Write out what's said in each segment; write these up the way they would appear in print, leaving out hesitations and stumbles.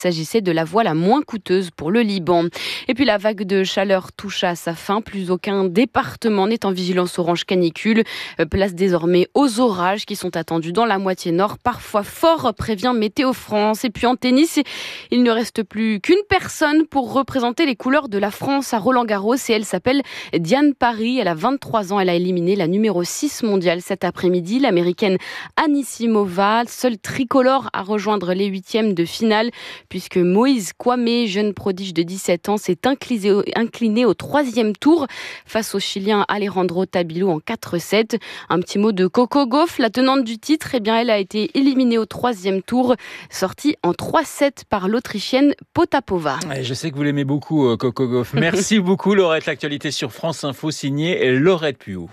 s'agissait de la voie la moins coûteuse pour le Liban. Et puis la vague de chaleur touche à sa fin. Plus aucun département n'est en vigilance orange canicule. Place désormais aux orages qui sont attendus dans la moitié nord, parfois fort, prévient Météo France. Et puis en tennis, il ne reste plus qu'une personne pour représenter les couleurs de la France à Roland-Garros et elle s'appelle Diane Parry. Elle a 23 ans, elle a éliminé la numéro 6 mondiale cet après-midi, l'américaine Anisimova, seule tricolore à rejoindre les huitièmes de finale, puisque Moïse Kwame, jeune prodige de 17 ans, s'est incliné au troisième tour face au Chilien Alejandro Tabilo en 4-7. Un petit mot de Coco Gauff, la tenante du titre, elle a été éliminée au troisième tour, sortie en 3-7 par l'Autrichienne Potapova. Je sais que vous l'aimez beaucoup, Coco Gauff. Merci beaucoup, Laurette. L'actualité sur France Info, signée Laurette Puot.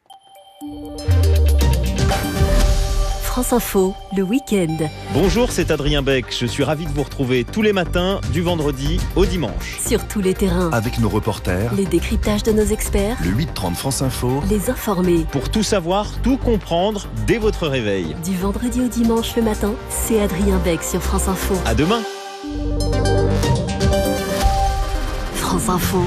France Info, le week-end. Bonjour, c'est Adrien Beck. Je suis ravi de vous retrouver tous les matins, du vendredi au dimanche. Sur tous les terrains. Avec nos reporters. Les décryptages de nos experts. Le 8-30 France Info. Les informés. Pour tout savoir, tout comprendre dès votre réveil. Du vendredi au dimanche le matin, c'est Adrien Beck sur France Info. À demain. France Info.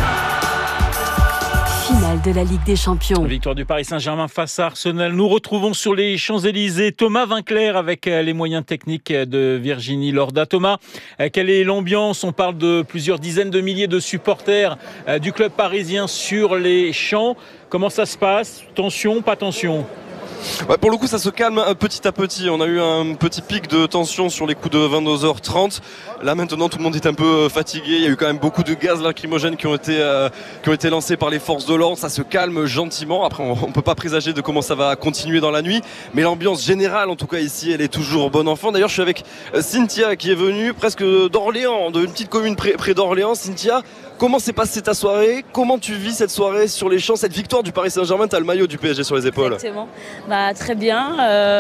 Finale de la Ligue des Champions. Victoire du Paris Saint-Germain face à Arsenal. Nous retrouvons sur les Champs-Élysées Thomas Vinclair avec les moyens techniques de Virginie Lorda. Thomas, quelle est l'ambiance? On parle de plusieurs dizaines de milliers de supporters du club parisien sur les champs. Comment ça se passe? Tension, pas tension? Ouais, pour le coup ça se calme petit à petit. On a eu un petit pic de tension sur les coups de 22h30. Là maintenant tout le monde est un peu fatigué. Il y a eu quand même beaucoup de gaz lacrymogènes qui ont été lancés par les forces de l'ordre. Ça se calme gentiment. Après on peut pas présager de comment ça va continuer dans la nuit. Mais l'ambiance générale en tout cas ici elle est toujours bon enfant. D'ailleurs je suis avec Cynthia qui est venue presque d'Orléans, d'une petite commune près d'Orléans. Cynthia, comment s'est passée ta soirée? Comment tu vis cette soirée sur les champs, cette victoire du Paris Saint-Germain? Tu as le maillot du PSG sur les épaules. Exactement. Très bien.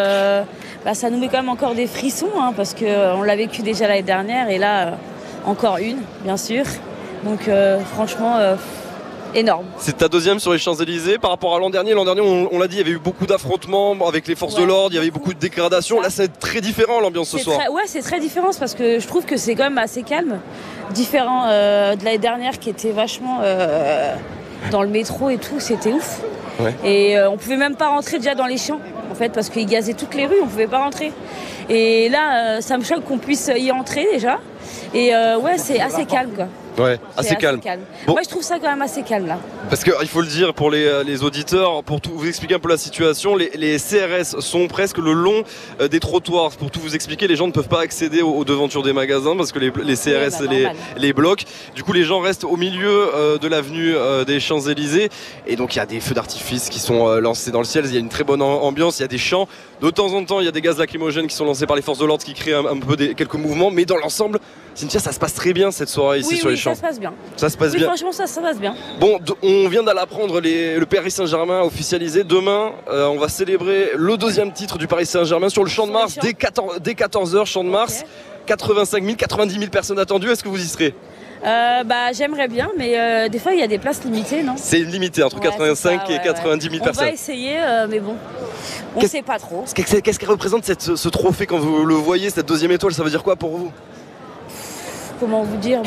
Ça nous met quand même encore des frissons parce qu'on l'a vécu déjà l'année dernière et là, encore une, bien sûr. Donc franchement, énorme. C'est ta deuxième sur les Champs-Élysées par rapport à l'an dernier. L'an dernier, on l'a dit, il y avait eu beaucoup d'affrontements avec les forces de l'ordre, il y avait eu beaucoup de dégradations. Là, c'est très différent l'ambiance ce soir. C'est très différent parce que je trouve que c'est quand même assez calme. Différent de l'année dernière qui était vachement dans le métro et tout, c'était ouf. Ouais. Et on pouvait même pas rentrer déjà dans les champs en fait parce qu'ils gazaient toutes les rues, on pouvait pas rentrer. Et là, ça me choque qu'on puisse y entrer déjà. Et c'est assez calme quoi. Ouais, assez calme. Bon. Moi je trouve ça quand même assez calme là. Parce qu'il faut le dire pour les auditeurs, pour tout vous expliquer un peu la situation, les CRS sont presque le long des trottoirs. Pour tout vous expliquer, les gens ne peuvent pas accéder aux devantures des magasins parce que les CRS les bloquent. Du coup les gens restent au milieu de l'avenue des Champs-Élysées et donc il y a des feux d'artifice qui sont lancés dans le ciel, il y a une très bonne ambiance, il y a des chants. De temps en temps il y a des gaz lacrymogènes qui sont lancés par les forces de l'ordre qui créent un peu quelques mouvements, mais dans l'ensemble, Cynthia, ça se passe très bien cette soirée ici sur les champs. Ça se passe bien. Ça se passe bien. Franchement, ça se passe bien. Bon, on vient d'apprendre le Paris Saint-Germain officialisé. Demain, on va célébrer le deuxième titre du Paris Saint-Germain sur le Champ de Mars dès 14h, Champ de Mars. Okay. 85 000, 90 000 personnes attendues. Est-ce que vous y serez? J'aimerais bien, mais des fois il y a des places limitées, non? C'est limité entre 85 et 90 000 personnes. On va essayer, mais bon, on ne sait pas trop. Qu'est-ce qui représente ce trophée quand vous le voyez, cette deuxième étoile? Ça veut dire quoi pour vous? Comment vous dire,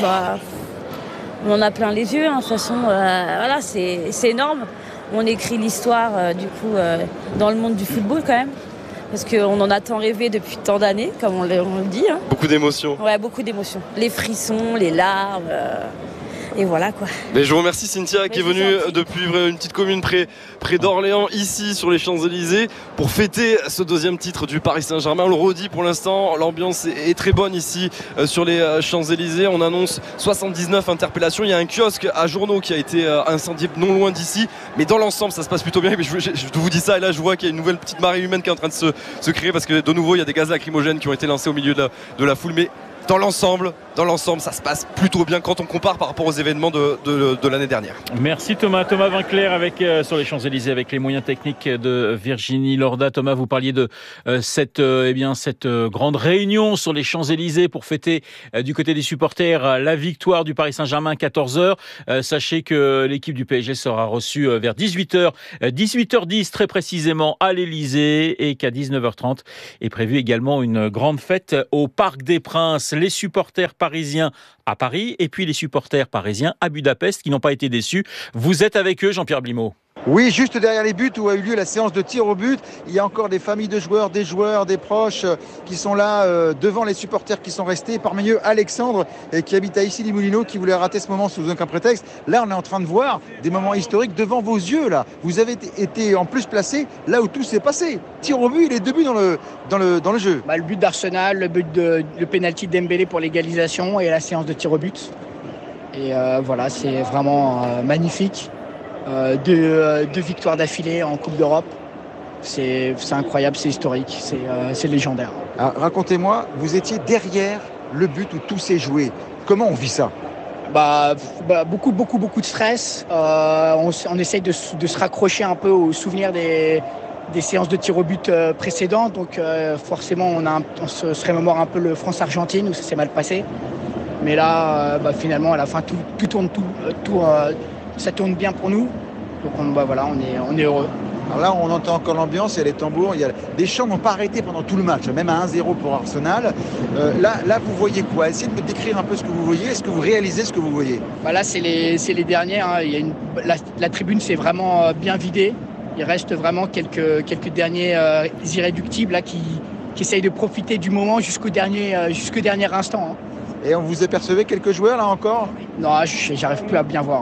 on en a plein les yeux, de toute façon, voilà, c'est énorme. On écrit l'histoire, dans le monde du football quand même, parce qu'on en a tant rêvé depuis tant d'années, comme on le dit. Hein. Beaucoup d'émotions. Ouais, beaucoup d'émotions. Les frissons, les larmes, et voilà quoi. Mais je vous remercie Cynthia qui est venue depuis une petite commune près d'Orléans, ici sur les Champs-Élysées, pour fêter ce deuxième titre du Paris Saint-Germain. On le redit pour l'instant, l'ambiance est très bonne ici sur les Champs-Élysées. On annonce 79 interpellations. Il y a un kiosque à journaux qui a été incendié non loin d'ici, mais dans l'ensemble ça se passe plutôt bien. Mais je vous dis ça et là je vois qu'il y a une nouvelle petite marée humaine qui est en train de se créer parce que de nouveau il y a des gaz lacrymogènes qui ont été lancés au milieu de la foule. Mais dans l'ensemble, dans l'ensemble, ça se passe plutôt bien quand on compare par rapport aux événements de l'année dernière. Merci Thomas. Thomas Vinclair sur les Champs-Élysées avec les moyens techniques de Virginie Lorda. Thomas, vous parliez de cette grande réunion sur les Champs-Élysées pour fêter du côté des supporters la victoire du Paris Saint-Germain à 14h. Sachez que l'équipe du PSG sera reçue vers 18h, 18h10 très précisément à l'Élysée, et qu'à 19h30 est prévue également une grande fête au Parc des Princes. Les supporters parisiens à Paris et puis les supporters parisiens à Budapest qui n'ont pas été déçus. Vous êtes avec eux, Jean-Pierre Blimaud. Oui, juste derrière les buts où a eu lieu la séance de tir au but, il y a encore des familles de joueurs, des proches qui sont là devant les supporters qui sont restés. Parmi eux, Alexandre qui habite à Issy-les-Moulineaux, qui voulait rater ce moment sous aucun prétexte. Là, on est en train de voir des moments historiques devant vos yeux. Là, vous avez été en plus placé là où tout s'est passé. Tir au but, et les 2 buts dans le jeu. Le but d'Arsenal, le penalty de Dembélé pour l'égalisation et la séance de tir au but. Et voilà, c'est vraiment magnifique. 2 victoires d'affilée en Coupe d'Europe. C'est incroyable, c'est historique, c'est légendaire. Alors, racontez-moi, vous étiez derrière le but où tout s'est joué. Comment on vit ça ? Beaucoup de stress. On essaye de se raccrocher un peu aux souvenirs des séances de tir au but précédentes. Donc forcément, on se remémore un peu le France-Argentine où ça s'est mal passé. Mais là, finalement, à la fin, ça tourne bien pour nous. Donc on est heureux. Alors là, on entend encore l'ambiance, il y a les tambours, les chants n'ont pas arrêté pendant tout le match, même à 1-0 pour Arsenal. Là, vous voyez quoi ? Essayez de me décrire un peu ce que vous voyez. Est-ce que vous réalisez ce que vous voyez ? Là, c'est les dernières. Hein. La tribune s'est vraiment bien vidée. Il reste vraiment quelques derniers irréductibles là, qui essayent de profiter du moment jusqu'au dernier instant. Hein. Et on vous apercevez quelques joueurs là encore ? Non, j'arrive plus à bien voir.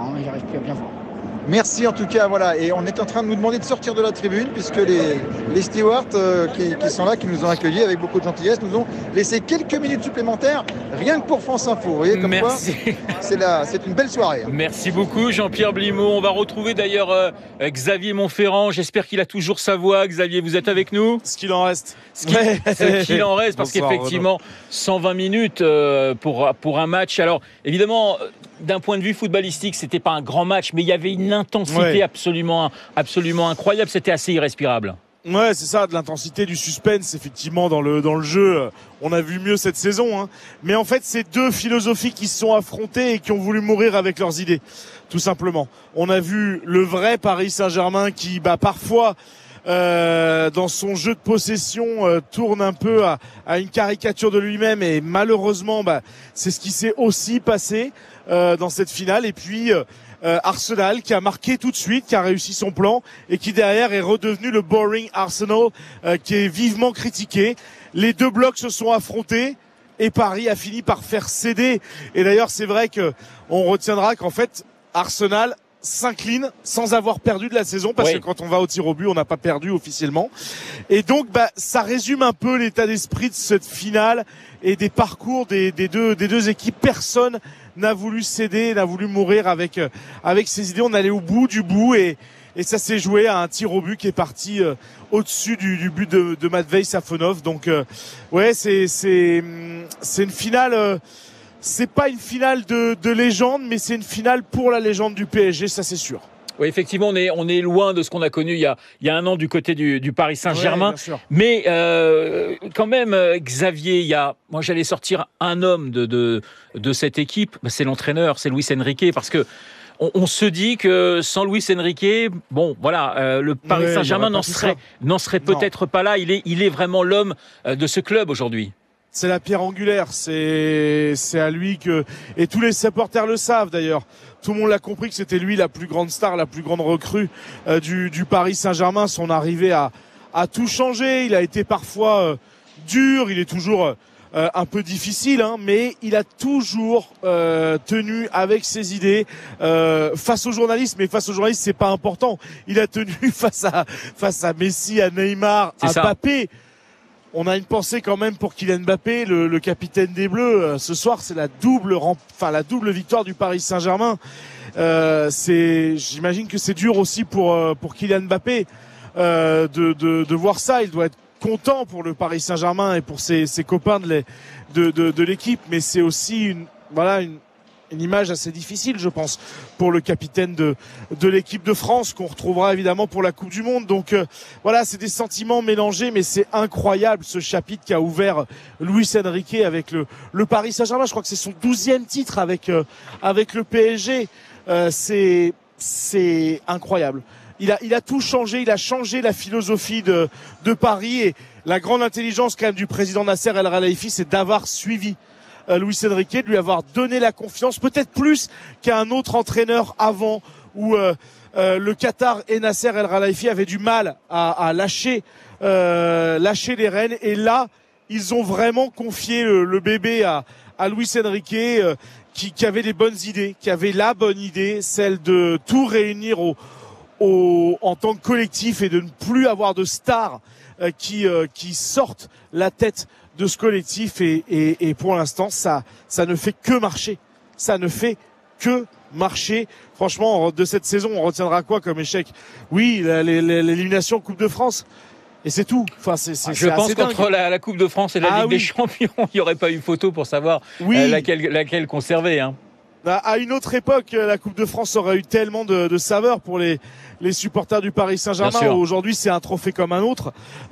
Merci en tout cas, voilà. Et on est en train de nous demander de sortir de la tribune puisque les stewards qui sont là, qui nous ont accueillis avec beaucoup de gentillesse, nous ont laissé quelques minutes supplémentaires rien que pour France Info. Vous voyez comme Merci. Quoi, c'est une belle soirée. Merci beaucoup Jean-Pierre Blimaud. On va retrouver d'ailleurs Xavier Montferrand. J'espère qu'il a toujours sa voix. Xavier, vous êtes avec nous ? Ce qu'il en reste. Ce qu'il en reste, parce qu'effectivement, 120 minutes pour un match. Alors évidemment, d'un point de vue footballistique, c'était pas un grand match, mais il y avait une intensité absolument incroyable. C'était assez irrespirable. Ouais, c'est ça, de l'intensité, du suspense, effectivement, dans le jeu. On a vu mieux cette saison, hein. Mais en fait, c'est 2 philosophies qui se sont affrontées et qui ont voulu mourir avec leurs idées, tout simplement. On a vu le vrai Paris Saint-Germain qui, parfois, dans son jeu de possession, tourne un peu à une caricature de lui-même, et malheureusement, c'est ce qui s'est aussi passé dans cette finale. Et puis Arsenal qui a marqué tout de suite, qui a réussi son plan et qui derrière est redevenu le boring Arsenal qui est vivement critiqué. Les 2 blocs se sont affrontés et Paris a fini par faire céder. Et d'ailleurs, c'est vrai que on retiendra qu'en fait Arsenal s'incline sans avoir perdu de la saison, parce que quand on va au tir au but, on n'a pas perdu officiellement. Et donc, ça résume un peu l'état d'esprit de cette finale et des parcours des deux équipes. Personne n'a voulu céder, n'a voulu mourir avec ses idées. On allait au bout du bout et ça s'est joué à un tir au but qui est parti au-dessus du but de Matvei Safonov. Donc, c'est une finale. C'est pas une finale de légende, mais c'est une finale pour la légende du PSG, ça c'est sûr. Oui, effectivement, on est loin de ce qu'on a connu il y a un an du côté du Paris Saint-Germain. Mais quand même, Xavier, moi j'allais sortir un homme de cette équipe, c'est l'entraîneur, c'est Luis Enrique, parce que on se dit que sans Luis Enrique, le Paris Saint-Germain n'en serait peut-être pas là. Il est vraiment l'homme de ce club aujourd'hui. C'est la pierre angulaire, c'est à lui et tous les supporters le savent d'ailleurs. Tout le monde l'a compris que c'était lui la plus grande star, la plus grande recrue du Paris Saint-Germain. Son arrivée a tout changé. Il a été parfois dur, il est toujours un peu difficile, hein, mais il a toujours tenu avec ses idées face aux journalistes. Mais face aux journalistes, c'est pas important. Il a tenu face à Messi, à Neymar, à Mbappé. On a une pensée quand même pour Kylian Mbappé, le capitaine des Bleus. Ce soir, c'est la double victoire du Paris Saint-Germain. J'imagine que c'est dur aussi pour Kylian Mbappé de voir ça. Il doit être content pour le Paris Saint-Germain et pour ses copains de l'équipe, mais c'est aussi voilà une image assez difficile, je pense, pour le capitaine de l'équipe de France, qu'on retrouvera évidemment pour la Coupe du Monde. Donc voilà, c'est des sentiments mélangés, mais c'est incroyable ce chapitre qu'a ouvert Luis Enrique avec le Paris Saint-Germain. Je crois que c'est son 12e titre avec le PSG. C'est incroyable. Il a tout changé, il a changé la philosophie de Paris, et la grande intelligence quand même du président Nasser El Khelaifi, c'est d'avoir suivi Luis Enrique, de lui avoir donné la confiance, peut-être plus qu'à un autre entraîneur avant, où le Qatar et Nasser El Khelaifi avaient du mal à lâcher les rênes, et là ils ont vraiment confié le bébé à Luis Enrique, qui avait les bonnes idées, qui avait la bonne idée, celle de tout réunir en tant que collectif, et de ne plus avoir de stars qui sortent la tête de ce collectif, et pour l'instant ça ne fait que marcher. Ça ne fait que marcher. Franchement, de cette saison, on retiendra quoi comme échec? Oui, l'élimination Coupe de France. Et c'est tout. Enfin, je pense qu'entre la Coupe de France et la Ligue des Champions, il n'y aurait pas eu photo pour savoir laquelle conserver. Hein. À une autre époque, la Coupe de France aurait eu tellement de saveur pour les supporters du Paris Saint-Germain. Aujourd'hui, c'est un trophée comme un autre.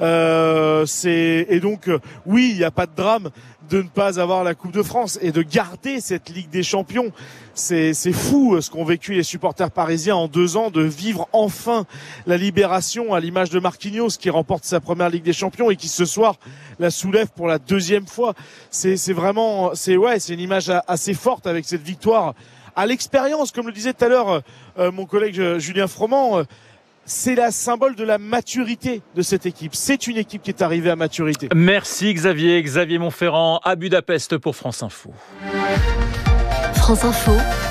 Et donc, oui, il n'y a pas de drame de ne pas avoir la Coupe de France et de garder cette Ligue des Champions. C'est fou ce qu'ont vécu les supporters parisiens en 2 ans, de vivre enfin la libération, à l'image de Marquinhos qui remporte sa première Ligue des Champions et qui ce soir la soulève pour la 2e fois. C'est une image assez forte avec cette victoire à l'expérience, comme le disait tout à l'heure mon collègue Julien Froment. C'est la symbole de la maturité de cette équipe. C'est une équipe qui est arrivée à maturité. Merci Xavier Montferrand à Budapest pour France Info. France Info,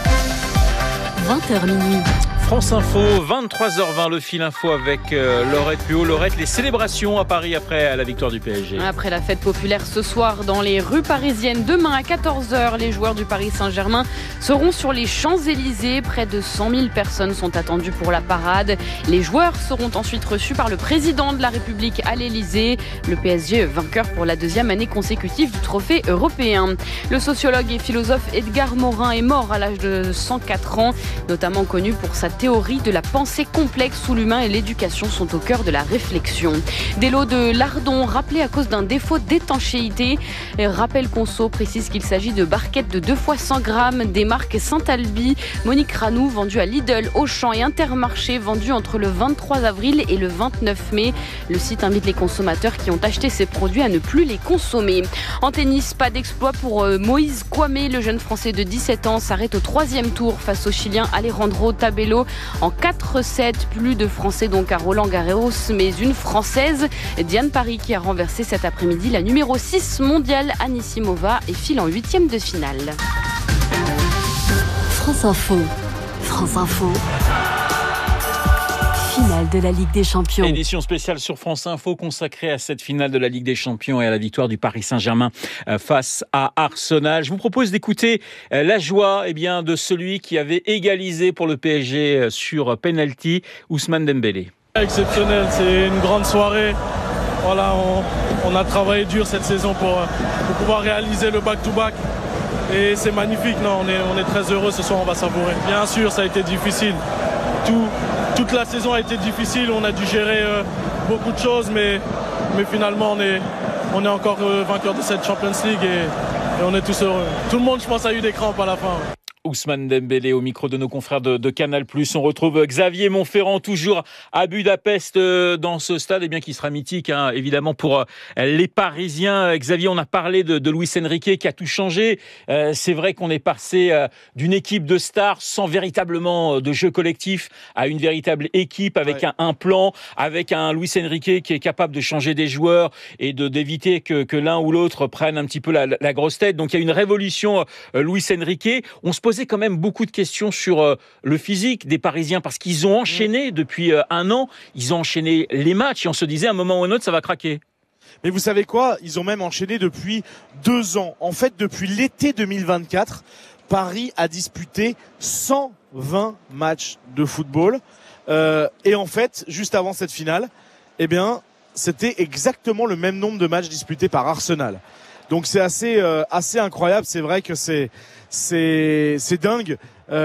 20h minuit. France Info, 23h20, le fil info avec Laurette Puot. Laurette, les célébrations à Paris après la victoire du PSG. Après la fête populaire ce soir dans les rues parisiennes, demain à 14h, les joueurs du Paris Saint-Germain seront sur les Champs-Élysées. Près de 100 000 personnes sont attendues pour la parade. Les joueurs seront ensuite reçus par le président de la République à l'Élysée. Le PSG vainqueur pour la 2e année consécutive du trophée européen. Le sociologue et philosophe Edgar Morin est mort à l'âge de 104 ans, notamment connu pour sa théorie de la pensée complexe où l'humain et l'éducation sont au cœur de la réflexion. Des lots de lardons rappelés à cause d'un défaut d'étanchéité. Rappel Conso précise qu'il s'agit de barquettes de 2 fois 100 grammes des marques Saint-Albi, Monique Ranou, vendues à Lidl, Auchan et Intermarché, vendues entre le 23 avril et le 29 mai. Le site invite les consommateurs qui ont acheté ces produits à ne plus les consommer. En tennis, pas d'exploit pour Moïse Kouamé. Le jeune Français de 17 ans s'arrête au 3e tour face au Chilien Alejandro Tabello. En 4-7, plus de Français donc à Roland-Garros, mais une Française, Diane Paris, qui a renversé cet après-midi la numéro 6 mondiale Anisimova et file en 8e de finale. France Info. Finale de la Ligue des Champions. Édition spéciale sur France Info consacrée à cette finale de la Ligue des Champions et à la victoire du Paris Saint-Germain face à Arsenal. Je vous propose d'écouter la joie de celui qui avait égalisé pour le PSG sur penalty, Ousmane Dembélé. Exceptionnel, c'est une grande soirée. Voilà, on a travaillé dur cette saison pour pouvoir réaliser le back-to-back. Et c'est magnifique, non, on est très heureux ce soir, on va savourer. Bien sûr, ça a été difficile. Toute la saison a été difficile, on a dû gérer beaucoup de choses, mais finalement on est encore vainqueur de cette Champions League et on est tous heureux. Tout le monde, je pense, a eu des crampes à la fin. Ousmane Dembélé au micro de nos confrères de Canal+. On retrouve Xavier Montferrand toujours à Budapest dans ce stade qui sera mythique évidemment pour les Parisiens. Xavier, on a parlé de Luis Enrique qui a tout changé. C'est vrai qu'on est passé d'une équipe de stars sans véritablement de jeu collectif à une véritable équipe avec un plan, avec un Luis Enrique qui est capable de changer des joueurs et d'éviter que l'un ou l'autre prenne un petit peu la grosse tête. Donc il y a une révolution Luis Enrique. On se pose quand même beaucoup de questions sur le physique des Parisiens parce qu'ils ont enchaîné depuis 1 an, ils ont enchaîné les matchs et on se disait à un moment ou à un autre ça va craquer. Mais vous savez quoi ? Ils ont même enchaîné depuis 2 ans. En fait, depuis l'été 2024, Paris a disputé 120 matchs de football. Et en fait, juste avant cette finale, c'était exactement le même nombre de matchs disputés par Arsenal. Donc c'est assez incroyable. C'est vrai que c'est dingue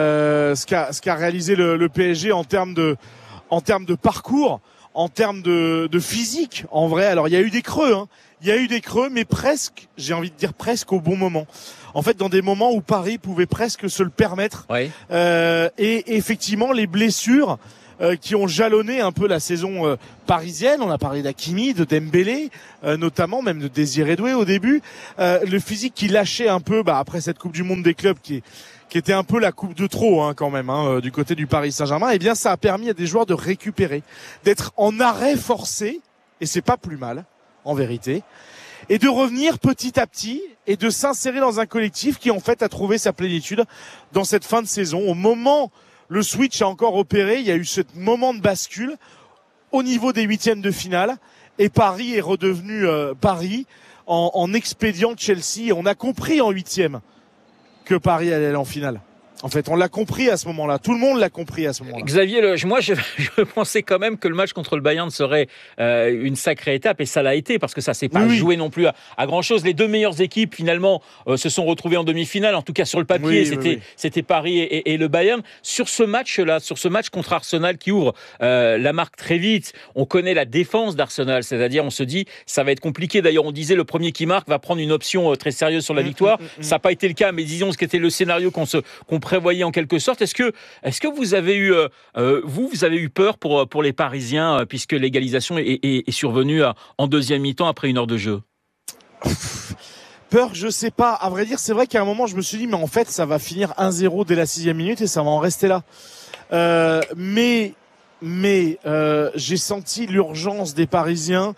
ce qu'a réalisé le PSG en termes de parcours, en termes de physique. En vrai, alors il y a eu des creux, mais presque, j'ai envie de dire presque au bon moment. En fait, dans des moments où Paris pouvait presque se le permettre. Oui. Et effectivement, les blessures qui ont jalonné un peu la saison parisienne. On a parlé d'Hakimi, de Dembélé, notamment, même de Désiré Doué au début. Le physique qui lâchait un peu après cette Coupe du Monde des clubs qui était un peu la coupe de trop quand même du côté du Paris Saint-Germain. Eh bien, ça a permis à des joueurs de récupérer, d'être en arrêt forcé, et c'est pas plus mal, en vérité, et de revenir petit à petit et de s'insérer dans un collectif qui en fait a trouvé sa plénitude dans cette fin de saison. Au moment le switch a encore opéré, il y a eu ce moment de bascule au niveau des huitièmes de finale, et Paris est redevenu Paris en expédiant Chelsea. On a compris en huitième que Paris allait aller en finale. En fait, on l'a compris à ce moment-là. Tout le monde l'a compris à ce moment-là. Xavier, moi, je pensais quand même que le match contre le Bayern serait une sacrée étape, et ça l'a été, parce que ça s'est pas joué non plus à grand-chose. Les deux meilleures équipes, finalement, se sont retrouvées en demi-finale. En tout cas, sur le papier, c'était Paris et le Bayern. Sur ce match-là, sur ce match contre Arsenal qui ouvre la marque très vite, on connaît la défense d'Arsenal. C'est-à-dire, on se dit, ça va être compliqué. D'ailleurs, on disait, le premier qui marque va prendre une option très sérieuse sur la victoire. Ça n'a pas été le cas, mais disons ce qu'était le scénario qu'on prévoyait en quelque sorte. Est-ce que vous avez eu peur pour les Parisiens, puisque l'égalisation est survenue en deuxième mi-temps après 1 heure de jeu? Peur, je sais pas. À vrai dire, c'est vrai qu'à un moment, je me suis dit, mais en fait, ça va finir 1-0 dès la 6e minute et ça va en rester là. Mais j'ai senti l'urgence des Parisiens.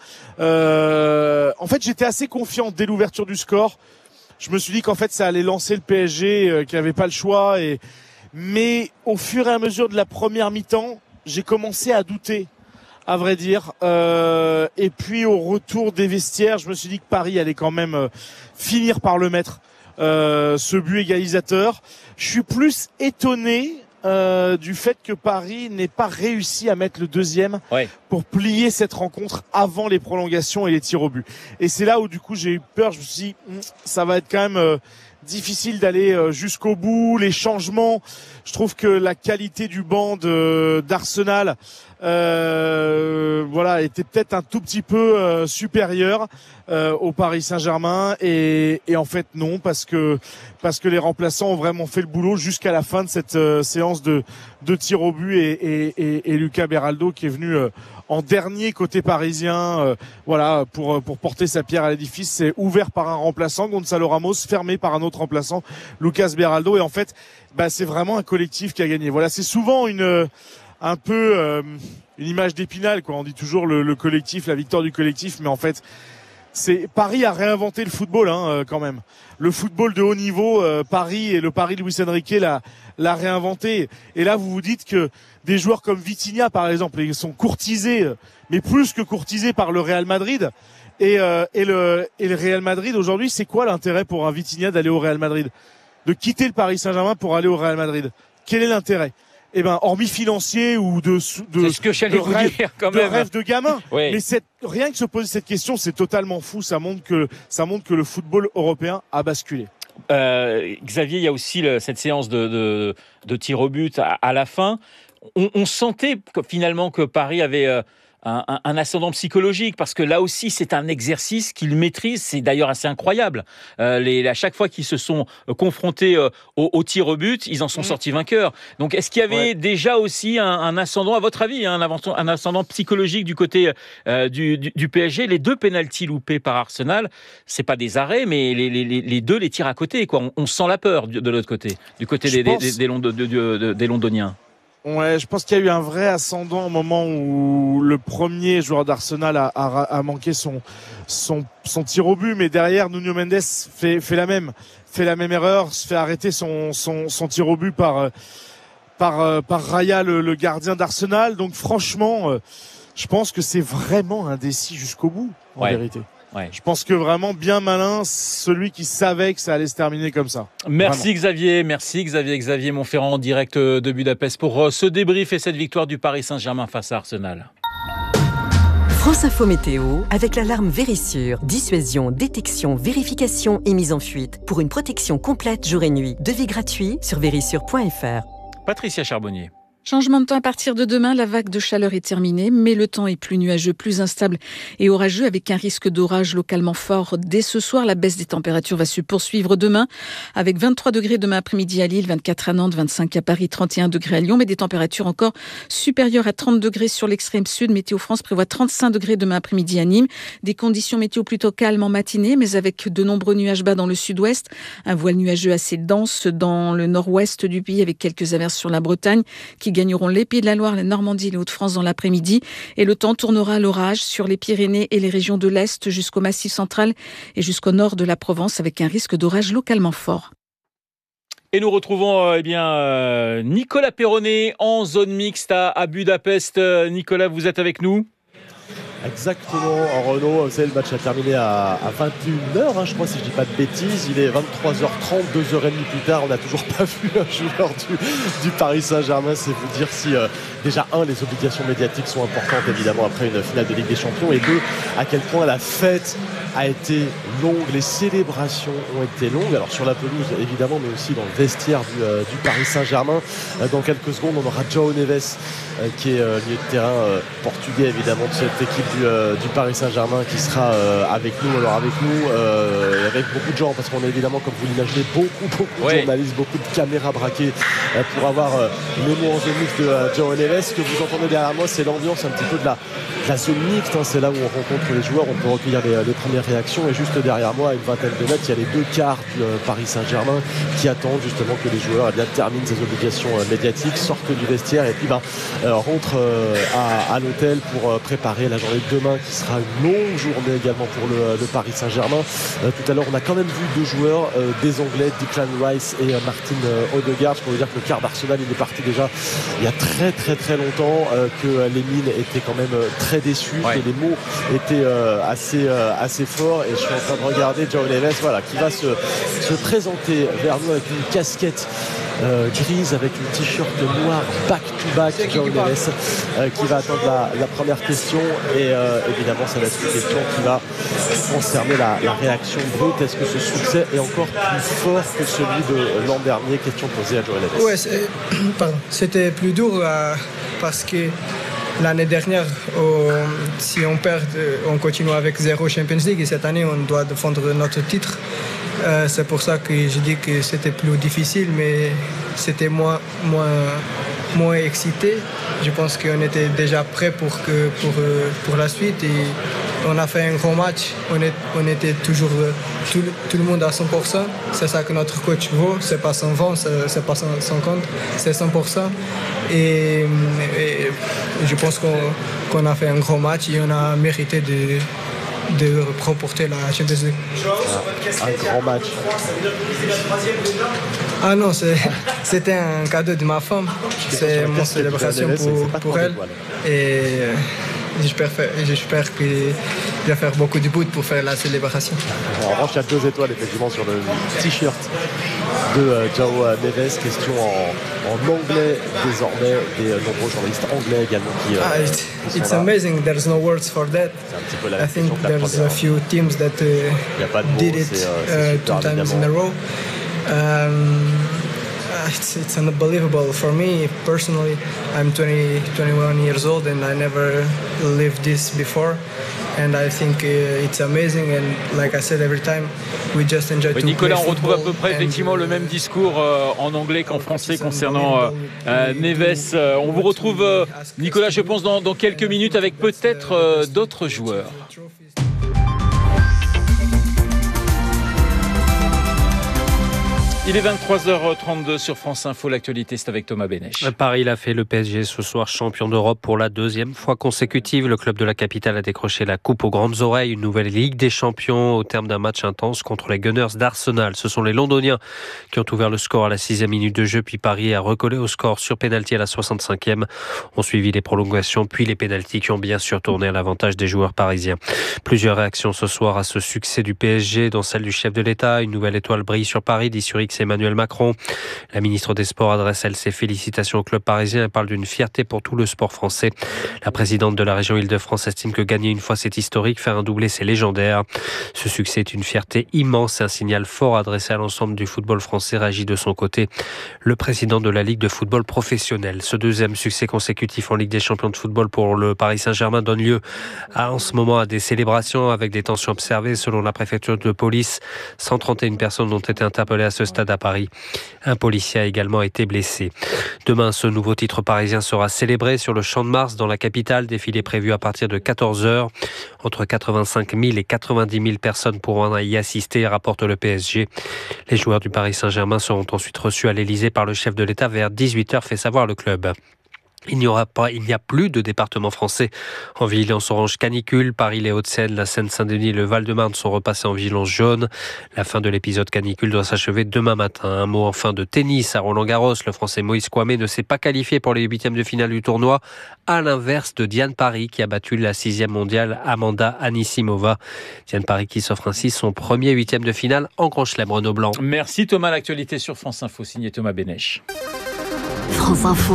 En fait, j'étais assez confiant dès l'ouverture du score. Je me suis dit qu'en fait ça allait lancer le PSG, qui n'avait pas le choix. Mais au fur et à mesure de la première mi-temps, j'ai commencé à douter, à vrai dire. Et puis au retour des vestiaires, je me suis dit que Paris allait quand même finir par le mettre, ce but égalisateur. Je suis plus étonné du fait que Paris n'ait pas réussi à mettre le deuxième pour plier cette rencontre avant les prolongations et les tirs au but. Et c'est là où du coup j'ai eu peur. Je me suis dit ça va être quand même difficile d'aller jusqu'au bout. Les changements, je trouve que la qualité du banc d'Arsenal était peut-être un tout petit peu supérieure au Paris Saint-Germain, et en fait non, parce que les remplaçants ont vraiment fait le boulot jusqu'à la fin de cette séance de tirs au but, et Lucas Beraldo qui est venu en dernier côté parisien, pour porter sa pierre à l'édifice. C'est ouvert par un remplaçant, Gonzalo Ramos, fermé par un autre remplaçant, Lucas Beraldo, et en fait c'est vraiment un collectif qui a gagné. Voilà, c'est souvent une image d'Épinal, quoi. On dit toujours le collectif, la victoire du collectif, mais en fait Paris a réinventé le football, quand même. Le football de haut niveau, Paris, et le Paris de Luis Enrique l'a réinventé. Et là, vous vous dites que des joueurs comme Vitinha, par exemple, ils sont courtisés, mais plus que courtisés par le Real Madrid. Et le Real Madrid aujourd'hui, c'est quoi l'intérêt pour un Vitinha d'aller au Real Madrid, de quitter le Paris Saint-Germain pour aller au Real Madrid? Quel est l'intérêt? Hormis financier ou de rêve de gamin. Oui. Mais rien que se poser cette question, c'est totalement fou. Ça montre que le football européen a basculé. Xavier, il y a aussi cette séance de tir au but à la fin. On sentait finalement que Paris avait un ascendant psychologique, parce que là aussi c'est un exercice qu'ils maîtrisent. C'est d'ailleurs assez incroyable. À chaque fois qu'ils se sont confrontés au tir au but, ils en sont sortis vainqueurs. Donc est-ce qu'il y avait déjà aussi un ascendant, à votre avis, un ascendant psychologique du côté du PSG? Les 2 pénaltys loupés par Arsenal, c'est pas des arrêts, mais les 2 les tirent à côté, quoi. On sent la peur de l'autre côté, du côté des Londoniens. Ouais, je pense qu'il y a eu un vrai ascendant au moment où le premier joueur d'Arsenal a manqué son tir au but, mais derrière Nuno Mendes fait la même erreur, se fait arrêter son tir au but par Raya, le gardien d'Arsenal. Donc franchement, je pense que c'est vraiment indécis jusqu'au bout, en vérité. Ouais. Je pense que vraiment bien malin celui qui savait que ça allait se terminer comme ça. Merci Xavier, Xavier Montferrand en direct de Budapest pour ce débrief et cette victoire du Paris Saint-Germain face à Arsenal. France Info Météo avec l'alarme Vérissure. Dissuasion, détection, vérification et mise en fuite. Pour une protection complète jour et nuit. Devis gratuit sur vérissure.fr. Patricia Charbonnier. Changement de temps à partir de demain, la vague de chaleur est terminée, mais le temps est plus nuageux, plus instable et orageux avec un risque d'orage localement fort dès ce soir. La baisse des températures va se poursuivre demain avec 23 degrés demain après-midi à Lille, 24 à Nantes, 25 à Paris, 31 degrés à Lyon, mais des températures encore supérieures à 30 degrés sur l'extrême sud. Météo France prévoit 35 degrés demain après-midi à Nîmes. Des conditions météo plutôt calmes en matinée, mais avec de nombreux nuages bas dans le sud-ouest. Un voile nuageux assez dense dans le nord-ouest du pays avec quelques averses sur la Bretagne qui gagneront les Pays de la Loire, la Normandie et les Hauts-de-France dans l'après-midi. Et le temps tournera à l'orage sur les Pyrénées et les régions de l'Est jusqu'au Massif central et jusqu'au nord de la Provence avec un risque d'orage localement fort. Et nous retrouvons Nicolas Perronnet en zone mixte à Budapest. Nicolas, vous êtes avec nous ? Exactement, en Renault, vous savez, le match a terminé à 21h, je crois, si je dis pas de bêtises. Il est 23h30, 2h30 plus tard, on n'a toujours pas vu un joueur du Paris Saint-Germain. C'est vous dire si, déjà, les obligations médiatiques sont importantes, évidemment, après une finale de Ligue des Champions, et deux, à quel point la fête a été longue, les célébrations ont été longues. Alors, sur la pelouse, évidemment, mais aussi dans le vestiaire du Paris Saint-Germain. Dans quelques secondes, on aura João Neves, qui est milieu de terrain portugais, évidemment, de cette équipe du Paris Saint-Germain qui sera avec nous. Alors avec nous, avec beaucoup de gens, parce qu'on a évidemment, comme vous l'imaginez, beaucoup de journalistes, beaucoup de caméras braquées pour avoir les mots en zone mixte de João Neves. Ce que vous entendez derrière moi, c'est l'ambiance un petit peu de la zone mixte. C'est là où on rencontre les joueurs, on peut recueillir les premières réactions. Et juste derrière moi, à une vingtaine de mètres, il y a les deux quarts du Paris Saint-Germain qui attendent justement que les joueurs terminent ces obligations médiatiques, sortent du vestiaire et puis rentrent à l'hôtel pour préparer la journée de demain qui sera une longue journée également pour le Paris Saint-Germain. Tout à l'heure, on a quand même vu deux joueurs, des Anglais, Declan Rice et Martin Odegaard. Je peux vous dire que le quart d'Arsenal, il est parti déjà il y a très longtemps, que les mines étaient quand même très déçus, que les mots étaient assez forts. Et je suis en train de regarder João Neves, qui va se présenter vers nous avec une casquette grise avec une t-shirt noir back-to-back. João Neves qui va attendre la première question et évidemment ça va être une question qui va concerner la réaction brute. Est-ce que ce succès est encore plus fort que celui de l'an dernier? Question posée à João Neves. Ouais, c'était plus dur parce que l'année dernière, si on perd, on continue avec 0 Champions League et cette année on doit défendre notre titre. C'est pour ça que je dis que c'était plus difficile, mais c'était moins excité. Je pense qu'on était déjà prêt pour la suite et on a fait un gros match. On était toujours tout le monde à 100%. C'est ça que notre coach vaut. C'est pas 120, c'est pas 150, c'est 100%. Et je pense qu'on a fait un gros match et on a mérité de remporter la Champions League. Un grand match. Ah non, c'était un cadeau de ma femme. C'est mon célébration pour elle. Et j'espère qu'il va faire beaucoup de buts pour faire la célébration. En revanche, il y a 2 étoiles effectivement sur le t-shirt de João Neves. Question en anglais désormais, des nombreux journalistes anglais également qui it's amazing. There's no words for that. I think there's a few teams that did it 2 times in a row. It's unbelievable for me personally. I'm 21 years old and I never lived this before. And I think it's amazing and like I said every time we just enjoy to Nicolas, play on retrouve à football peu près effectivement le même discours en anglais qu'en français concernant Neves. On vous retrouve Nicolas, je pense dans quelques minutes avec peut-être d'autres joueurs. Il est 23h32 sur France Info. L'actualité, c'est avec Thomas Bénèche. Paris l'a fait, le PSG ce soir champion d'Europe pour la 2e fois consécutive. Le club de la capitale a décroché la coupe aux grandes oreilles. Une nouvelle Ligue des Champions au terme d'un match intense contre les Gunners d'Arsenal. Ce sont les Londoniens qui ont ouvert le score à la 6e minute de jeu, puis Paris a recollé au score sur pénalty à la 65e. On suivi les prolongations, puis les pénaltys qui ont bien sûr tourné à l'avantage des joueurs parisiens. Plusieurs réactions ce soir à ce succès du PSG, dont celle du chef de l'État. Une nouvelle étoile brille sur Paris, dit sur X Emmanuel Macron. La ministre des Sports adresse elle ses félicitations au club parisien et parle d'une fierté pour tout le sport français. La présidente de la région Île-de-France estime que gagner une fois c'est historique, faire un doublé c'est légendaire. Ce succès est une fierté immense et un signal fort adressé à l'ensemble du football français, réagit de son côté le président de la Ligue de football professionnel. Ce deuxième succès consécutif en Ligue des champions de football pour le Paris Saint-Germain donne lieu en ce moment à des célébrations avec des tensions observées. Selon la préfecture de police, 131 personnes ont été interpellées à ce stade à Paris. Un policier a également été blessé. Demain, ce nouveau titre parisien sera célébré sur le Champ de Mars dans la capitale. Défilé prévu à partir de 14h. Entre 85 000 et 90 000 personnes pourront y assister, rapporte le PSG. Les joueurs du Paris Saint-Germain seront ensuite reçus à l'Elysée par le chef de l'État vers 18h, fait savoir le club. Il n'y a plus de départements français en vigilance orange canicule. Paris, les Hauts-de-Seine, la Seine-Saint-Denis et le Val-de-Marne sont repassés en vigilance jaune. La fin de l'épisode canicule doit s'achever demain matin. Un mot enfin de tennis à Roland-Garros. Le Français Moïse Kouamé ne s'est pas qualifié pour les 8e de finale du tournoi, à l'inverse de Diane Parry qui a battu la 6e mondiale Amanda Anisimova. Diane Parry qui s'offre ainsi son premier 8e de finale en Grand Chelem. Renaud Blanc. Merci Thomas. L'actualité sur France Info, signé Thomas Bénèche. France Info.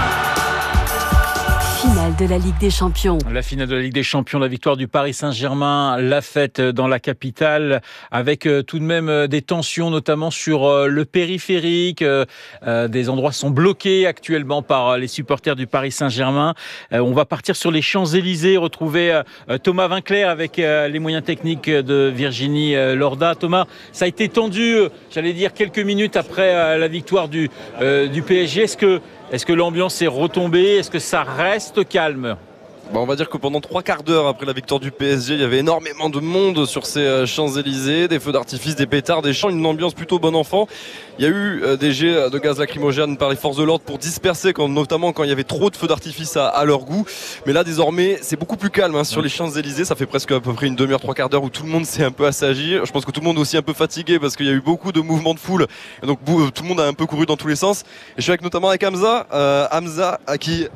Finale de la Ligue des Champions. La finale de la Ligue des Champions, la victoire du Paris Saint-Germain, la fête dans la capitale, avec tout de même des tensions, notamment sur le périphérique. Des endroits sont bloqués actuellement par les supporters du Paris Saint-Germain. On va partir sur les Champs-Élysées, retrouver Thomas Vinclair avec les moyens techniques de Virginie Lorda. Thomas, ça a été tendu, j'allais dire, quelques minutes après la victoire du PSG. Est-ce que l'ambiance est retombée? Est-ce que ça reste calme? On va dire que pendant 3/4 d'heure après la victoire du PSG, il y avait énormément de monde sur ces Champs-Élysées, des feux d'artifice, des pétards, des chants, une ambiance plutôt bon enfant. Il y a eu des jets de gaz lacrymogène par les forces de l'ordre pour disperser, notamment quand il y avait trop de feux d'artifice à leur goût. Mais là, désormais, c'est beaucoup plus calme sur les Champs-Élysées. Ça fait presque à peu près une demi-heure, 3/4 d'heure où tout le monde s'est un peu assagi. Je pense que tout le monde est aussi un peu fatigué parce qu'il y a eu beaucoup de mouvements de foule. Et donc tout le monde a un peu couru dans tous les sens. Et je suis avec notamment avec Hamza, qui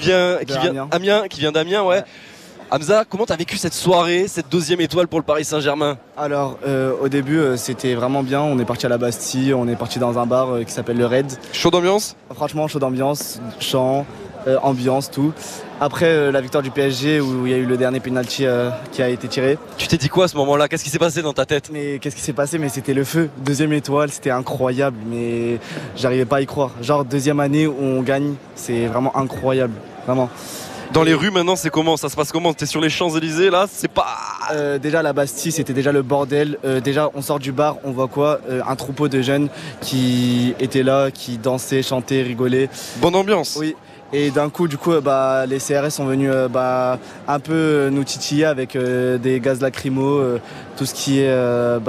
vient d'Amiens, ouais. Hamza, comment t'as vécu cette soirée, cette deuxième étoile pour le Paris Saint-Germain? Alors, au début, c'était vraiment bien. On est parti à la Bastille, on est parti dans un bar qui s'appelle le Red. Chaud d'ambiance? Franchement, chaud d'ambiance, chant, ambiance, tout. Après la victoire du PSG où il y a eu le dernier penalty qui a été tiré. Tu t'es dit quoi à ce moment-là? Qu'est-ce qui s'est passé dans ta tête? Mais qu'est-ce qui s'est passé? Mais c'était le feu. Deuxième étoile, c'était incroyable. Mais j'arrivais pas à y croire. Genre deuxième année où on gagne, c'est vraiment incroyable, vraiment. Dans les rues maintenant, c'est comment? Ça se passe comment? T'es sur les Champs-Élysées là? C'est pas... Déjà la Bastille, c'était déjà le bordel. Déjà on sort du bar, on voit quoi? Un troupeau de jeunes qui étaient là, qui dansaient, chantaient, rigolaient. Bonne ambiance. Oui. Et d'un coup, les CRS sont venus un peu nous titiller avec des gaz lacrymaux, tout ce qui est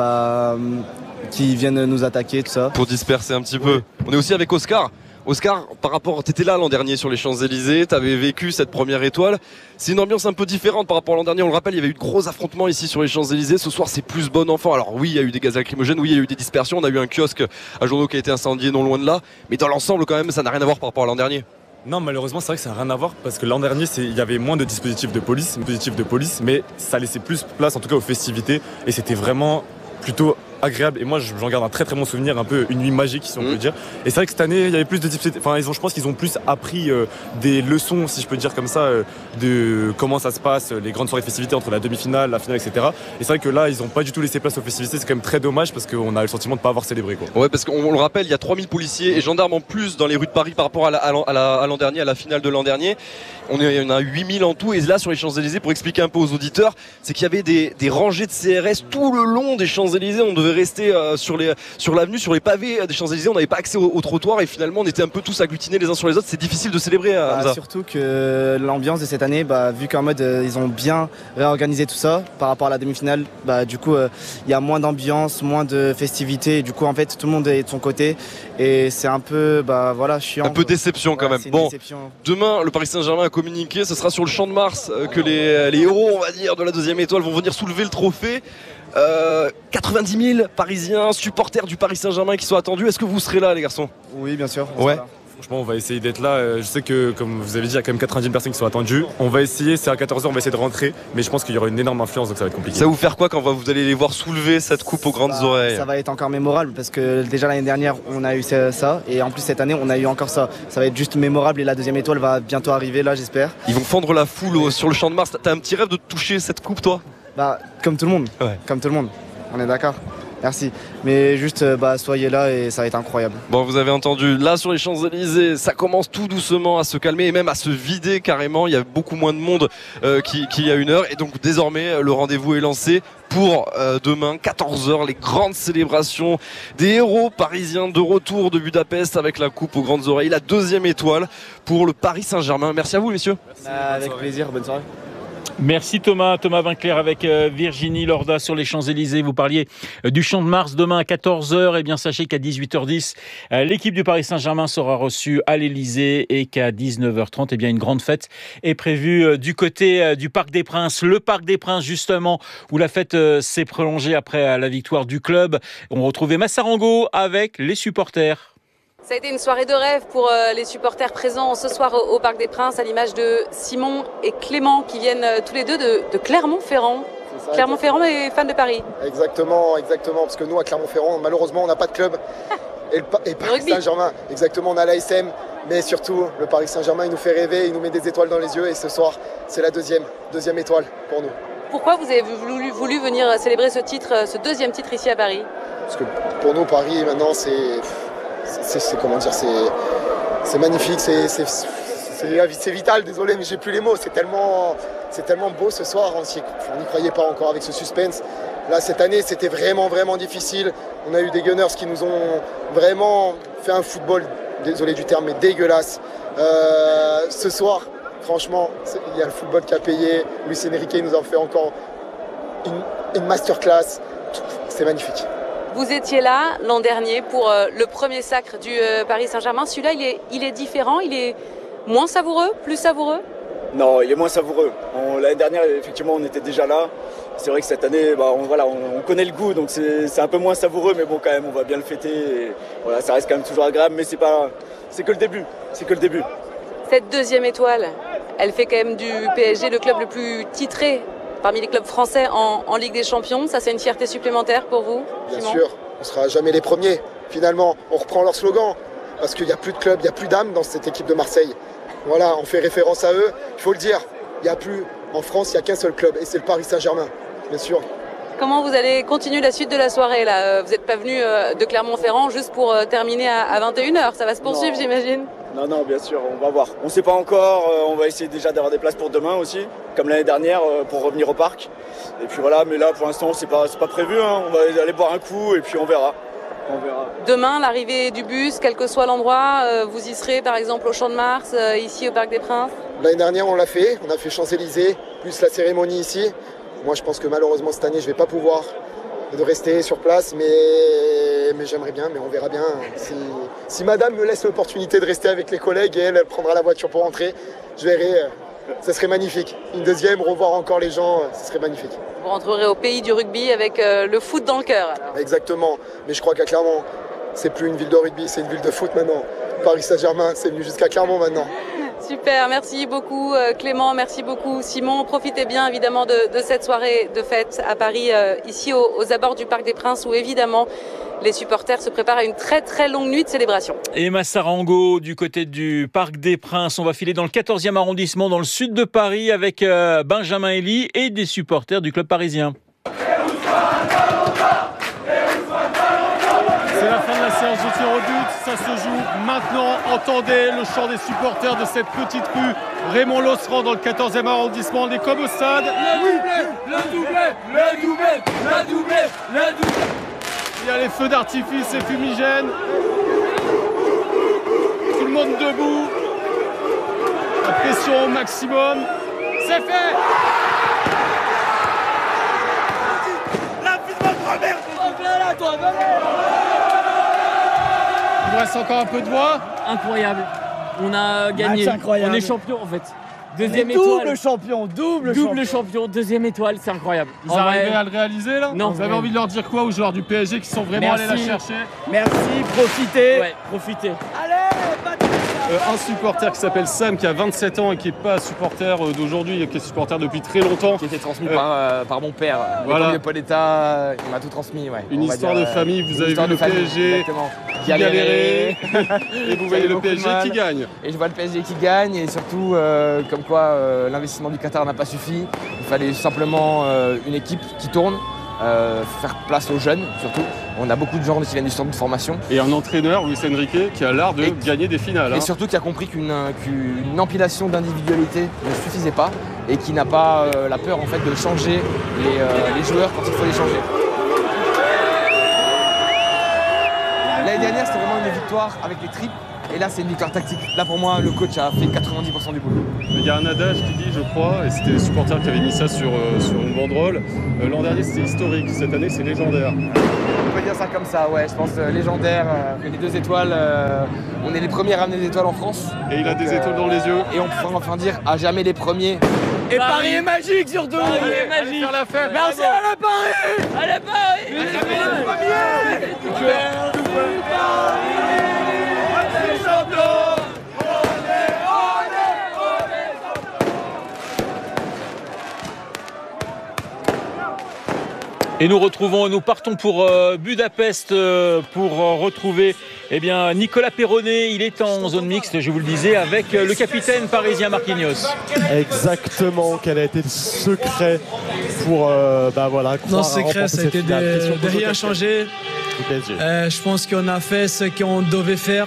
qui viennent nous attaquer, tout ça. Pour disperser un petit peu. On est aussi avec Oscar. Oscar, par rapport, t'étais là l'an dernier sur les Champs-Élysées, t'avais vécu cette première étoile. C'est une ambiance un peu différente par rapport à l'an dernier. On le rappelle, il y avait eu de gros affrontements ici sur les Champs-Élysées. Ce soir, c'est plus bon enfant. Alors oui, il y a eu des gaz lacrymogènes, oui, il y a eu des dispersions. On a eu un kiosque à journaux qui a été incendié non loin de là. Mais dans l'ensemble, quand même, ça n'a rien à voir par rapport à l'an dernier. Non, malheureusement, c'est vrai que ça n'a rien à voir parce que l'an dernier, il y avait moins de dispositifs de police, mais ça laissait plus place, en tout cas, aux festivités. Et c'était vraiment plutôt agréable. Et moi, j'en garde un très très bon souvenir, un peu une nuit magique, si on peut dire. Et c'est vrai que cette année, il y avait plus de dispositifs. Enfin, je pense qu'ils ont plus appris des leçons, si je peux dire comme ça, de comment ça se passe, les grandes soirées de festivités entre la demi-finale, la finale, etc. Et c'est vrai que là, ils n'ont pas du tout laissé place aux festivités. C'est quand même très dommage parce qu'on a le sentiment de ne pas avoir célébré, quoi. Ouais, parce qu'on le rappelle, il y a 3000 policiers et gendarmes en plus dans les rues de Paris par rapport à l'an dernier, à la finale de l'an dernier. On a 8000 en tout. Et là, sur les Champs-Élysées, pour expliquer un peu aux auditeurs, c'est qu'il y avait des rangées de CRS tout le long des Champs-Élysées. On devait rester sur l'avenue, sur les pavés des Champs-Élysées. On n'avait pas accès au trottoir et finalement, on était un peu tous agglutinés les uns sur les autres. C'est difficile de célébrer. Surtout que l'ambiance de cette année, vu qu'en mode ils ont bien réorganisé tout ça par rapport à la demi-finale, du coup, il y a moins d'ambiance, moins de festivités. Et du coup, en fait, tout le monde est de son côté. Et c'est un peu, chiant. Un peu déception quand même. Bon, demain, le Paris Saint-Germain a communiqué. Ce sera sur le Champ de Mars que les héros, on va dire, de la deuxième étoile vont venir soulever le trophée. 90 000 Parisiens, supporters du Paris Saint-Germain qui sont attendus. Est-ce que vous serez là, les garçons? Oui, bien sûr. Ouais. Franchement, on va essayer d'être là. Je sais que, comme vous avez dit, il y a quand même 90 000 personnes qui sont attendues. On va essayer, c'est à 14h, on va essayer de rentrer. Mais je pense qu'il y aura une énorme influence, donc ça va être compliqué. Ça va vous faire quoi quand vous allez les voir soulever cette coupe aux grandes oreilles? Ça va être encore mémorable parce que déjà l'année dernière, on a eu ça. Et en plus, cette année, on a eu encore ça. Ça va être juste mémorable et la deuxième étoile va bientôt arriver, là, j'espère. Ils vont fendre la foule sur le Champ de Mars. T'as un petit rêve de toucher cette coupe, toi? Comme tout le monde. Ouais. Comme tout le monde. On est d'accord? Merci. Mais juste, soyez là et ça va être incroyable. Bon, vous avez entendu, là sur les Champs-Élysées, ça commence tout doucement à se calmer et même à se vider carrément. Il y a beaucoup moins de monde qu'il y a une heure. Et donc désormais, le rendez-vous est lancé pour demain, 14h, les grandes célébrations des héros parisiens de retour de Budapest avec la coupe aux grandes oreilles, la deuxième étoile pour le Paris Saint-Germain. Merci à vous, messieurs. Avec plaisir, bonne soirée. Merci Thomas Vinclair avec Virginie Lorda sur les Champs-Élysées. Vous parliez du Champ de Mars demain à 14h. Eh bien, sachez qu'à 18h10, l'équipe du Paris Saint-Germain sera reçue à l'Élysée et qu'à 19h30, eh bien, une grande fête est prévue du côté du Parc des Princes. Le Parc des Princes, justement, où la fête s'est prolongée après la victoire du club. On retrouvait Massarango avec les supporters. Ça a été une soirée de rêve pour les supporters présents ce soir au Parc des Princes, à l'image de Simon et Clément qui viennent tous les deux de Clermont-Ferrand. Clermont-Ferrand est fan de Paris. Exactement, parce que nous à Clermont-Ferrand, malheureusement, on n'a pas de club. Et Paris Saint-Germain, exactement, on a l'ASM, mais surtout le Paris Saint-Germain, il nous fait rêver, il nous met des étoiles dans les yeux et ce soir, c'est la deuxième étoile pour nous. Pourquoi vous avez voulu venir célébrer ce deuxième titre ici à Paris? Parce que pour nous, Paris, maintenant, c'est magnifique, c'est vital, désolé, mais j'ai plus les mots, c'est tellement beau ce soir, on n'y croyait pas encore avec ce suspense. Là, cette année, c'était vraiment difficile. On a eu des Gunners qui nous ont vraiment fait un football, désolé du terme, mais dégueulasse. Ce soir, franchement, il y a le football qui a payé. Luis Enrique nous a fait encore une masterclass. C'est magnifique. Vous étiez là l'an dernier pour le premier sacre du Paris Saint-Germain. Celui-là, il est différent, il est moins savoureux, plus savoureux? Non, il est moins savoureux. L'année dernière, effectivement, on était déjà là. C'est vrai que cette année, on connaît le goût, donc c'est un peu moins savoureux, mais bon, quand même, on va bien le fêter. Et voilà, ça reste quand même toujours agréable, mais c'est que le début. C'est que le début. Cette deuxième étoile, elle fait quand même du PSG le club le plus titré parmi les clubs français en Ligue des Champions. Ça, c'est une fierté supplémentaire pour vous? Bien sûr, on ne sera jamais les premiers. Finalement, on reprend leur slogan, parce qu'il n'y a plus de club, il n'y a plus d'âme dans cette équipe de Marseille. Voilà, on fait référence à eux. Il faut le dire, en France, il n'y a qu'un seul club, et c'est le Paris Saint-Germain, bien sûr. Comment vous allez continuer la suite de la soirée là? Vous n'êtes pas venu de Clermont-Ferrand juste pour terminer à 21h. Ça va se poursuivre, j'imagine? Non, bien sûr, on va voir. On ne sait pas encore, on va essayer déjà d'avoir des places pour demain aussi, comme l'année dernière, pour revenir au parc. Et puis voilà, mais là pour l'instant c'est pas prévu, hein. On va aller boire un coup et puis on verra. Demain, l'arrivée du bus, quel que soit l'endroit, vous y serez par exemple au Champ de Mars, ici au Parc des Princes? L'année dernière on a fait Champs-Élysées, plus la cérémonie ici. Moi je pense que malheureusement cette année je ne vais pas pouvoir de rester sur place, mais j'aimerais bien, mais on verra bien. Si madame me laisse l'opportunité de rester avec les collègues et elle prendra la voiture pour rentrer, je verrai, ça serait magnifique. Une deuxième, revoir encore les gens, ça serait magnifique. Vous rentrerez au pays du rugby avec le foot dans le cœur. Alors. Exactement, mais je crois qu'à Clermont, c'est plus une ville de rugby, c'est une ville de foot maintenant. Paris Saint-Germain, c'est venu jusqu'à Clermont maintenant. Super, merci beaucoup Clément, merci beaucoup Simon. Profitez bien évidemment de cette soirée de fête à Paris, ici aux abords du Parc des Princes, où évidemment les supporters se préparent à une très très longue nuit de célébration. Et Massarango, du côté du Parc des Princes, on va filer dans le 14e arrondissement, dans le sud de Paris, avec Benjamin Elie et des supporters du club parisien. C'est la fin de la séance de tir au but, ça se joue maintenant. Entendez le chant des supporters de cette petite rue Raymond Losserand dans le 14e arrondissement. On est comme au stade. Le doublé. Il y a les feux d'artifice et fumigènes. Tout le monde debout. La pression au maximum. C'est fait. La vie de votre mère. Viens là, toi, viens là. Il reste encore un peu de voix. Incroyable. On a gagné. On est champion en fait. Deuxième étoile. Double champion, deuxième étoile, c'est incroyable. Vous arrivez à le réaliser là? Non. Vous avez envie de leur dire quoi aux joueurs du PSG qui sont vraiment allés la chercher? Merci, profitez. Ouais, profitez. Allez, un supporter qui s'appelle Sam, qui a 27 ans et qui n'est pas supporter d'aujourd'hui, qui est supporter depuis très longtemps. Qui a été transmis par mon père. Voilà. Le Pauletta, il m'a tout transmis. Ouais. Une histoire de famille, vous avez vu le PSG qui galérait et vous voyez le PSG qui gagne. Et je vois le PSG qui gagne et surtout comme quoi l'investissement du Qatar n'a pas suffi. Il fallait simplement une équipe qui tourne. Faire place aux jeunes surtout. On a beaucoup de gens qui viennent du centre de formation. Et un entraîneur, Luis Enrique, qui a l'art de gagner des finales. Et surtout qui a compris qu'une empilation d'individualité ne suffisait pas et qui n'a pas la peur en fait de changer les joueurs quand il faut les changer. L'année dernière c'était vraiment une victoire avec les tripes. Et là, c'est une victoire tactique. Là, pour moi, le coach a fait 90% du boulot. Il y a un adage qui dit, je crois, et c'était les supporters qui avaient mis ça sur une banderole, l'an dernier, c'était historique. Cette année, c'est légendaire. On peut dire ça comme ça, ouais. Je pense légendaire. Les 2 étoiles, on est les premiers à ramener des étoiles en France. Et il a des étoiles dans les yeux. Et on peut enfin dire, à jamais les premiers. Et Paris est magique surtout. Paris est magique. Faire la fête. Merci à la Paris. Allez Paris. Les premiers. Et nous partons pour Budapest pour retrouver Nicolas Perronnet. Il est en zone mixte, je vous le disais, avec le capitaine parisien Marquinhos. Exactement, quel a été le secret pour Non, secret, ça a été de rien changer. Je pense qu'on a fait ce qu'on devait faire.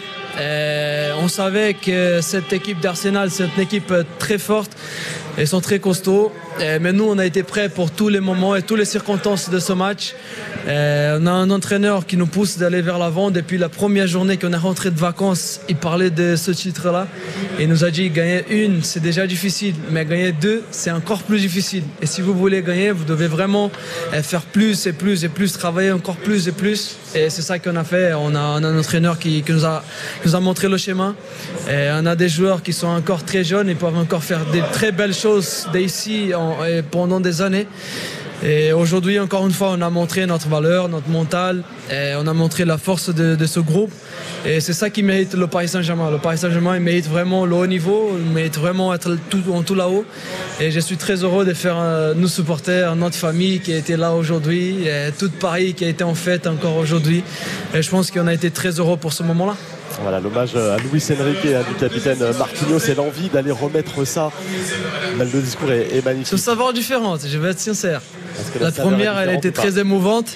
On savait que cette équipe d'Arsenal, c'est une équipe très forte. Ils sont très costauds. Mais nous, on a été prêts pour tous les moments et toutes les circonstances de ce match. On a un entraîneur qui nous pousse d'aller vers l'avant. Depuis la première journée qu'on est rentré de vacances, il parlait de ce titre-là. Et il nous a dit, gagner 1, c'est déjà difficile. Mais gagner 2, c'est encore plus difficile. Et si vous voulez gagner, vous devez vraiment faire plus et plus et plus, travailler encore plus et plus. Et c'est ça qu'on a fait. On a un entraîneur qui nous a montré le chemin. Et on a des joueurs qui sont encore très jeunes et peuvent encore faire des très belles choses d'ici pendant des années. Et aujourd'hui, encore une fois, on a montré notre valeur, notre mental, et on a montré la force de ce groupe. Et c'est ça qui mérite le Paris Saint-Germain. Le Paris Saint-Germain, il mérite vraiment le haut niveau, il mérite vraiment être tout là-haut. Et je suis très heureux de faire nos supporters, notre famille qui a été là aujourd'hui, et tout Paris qui a été en fête encore aujourd'hui. Et je pense qu'on a été très heureux pour ce moment-là. Voilà, l'hommage à Luis Enrique et du capitaine Marquinhos et l'envie d'aller remettre ça. Le discours est magnifique. Ce savoir différent, je vais être sincère. La première, elle a été très émouvante.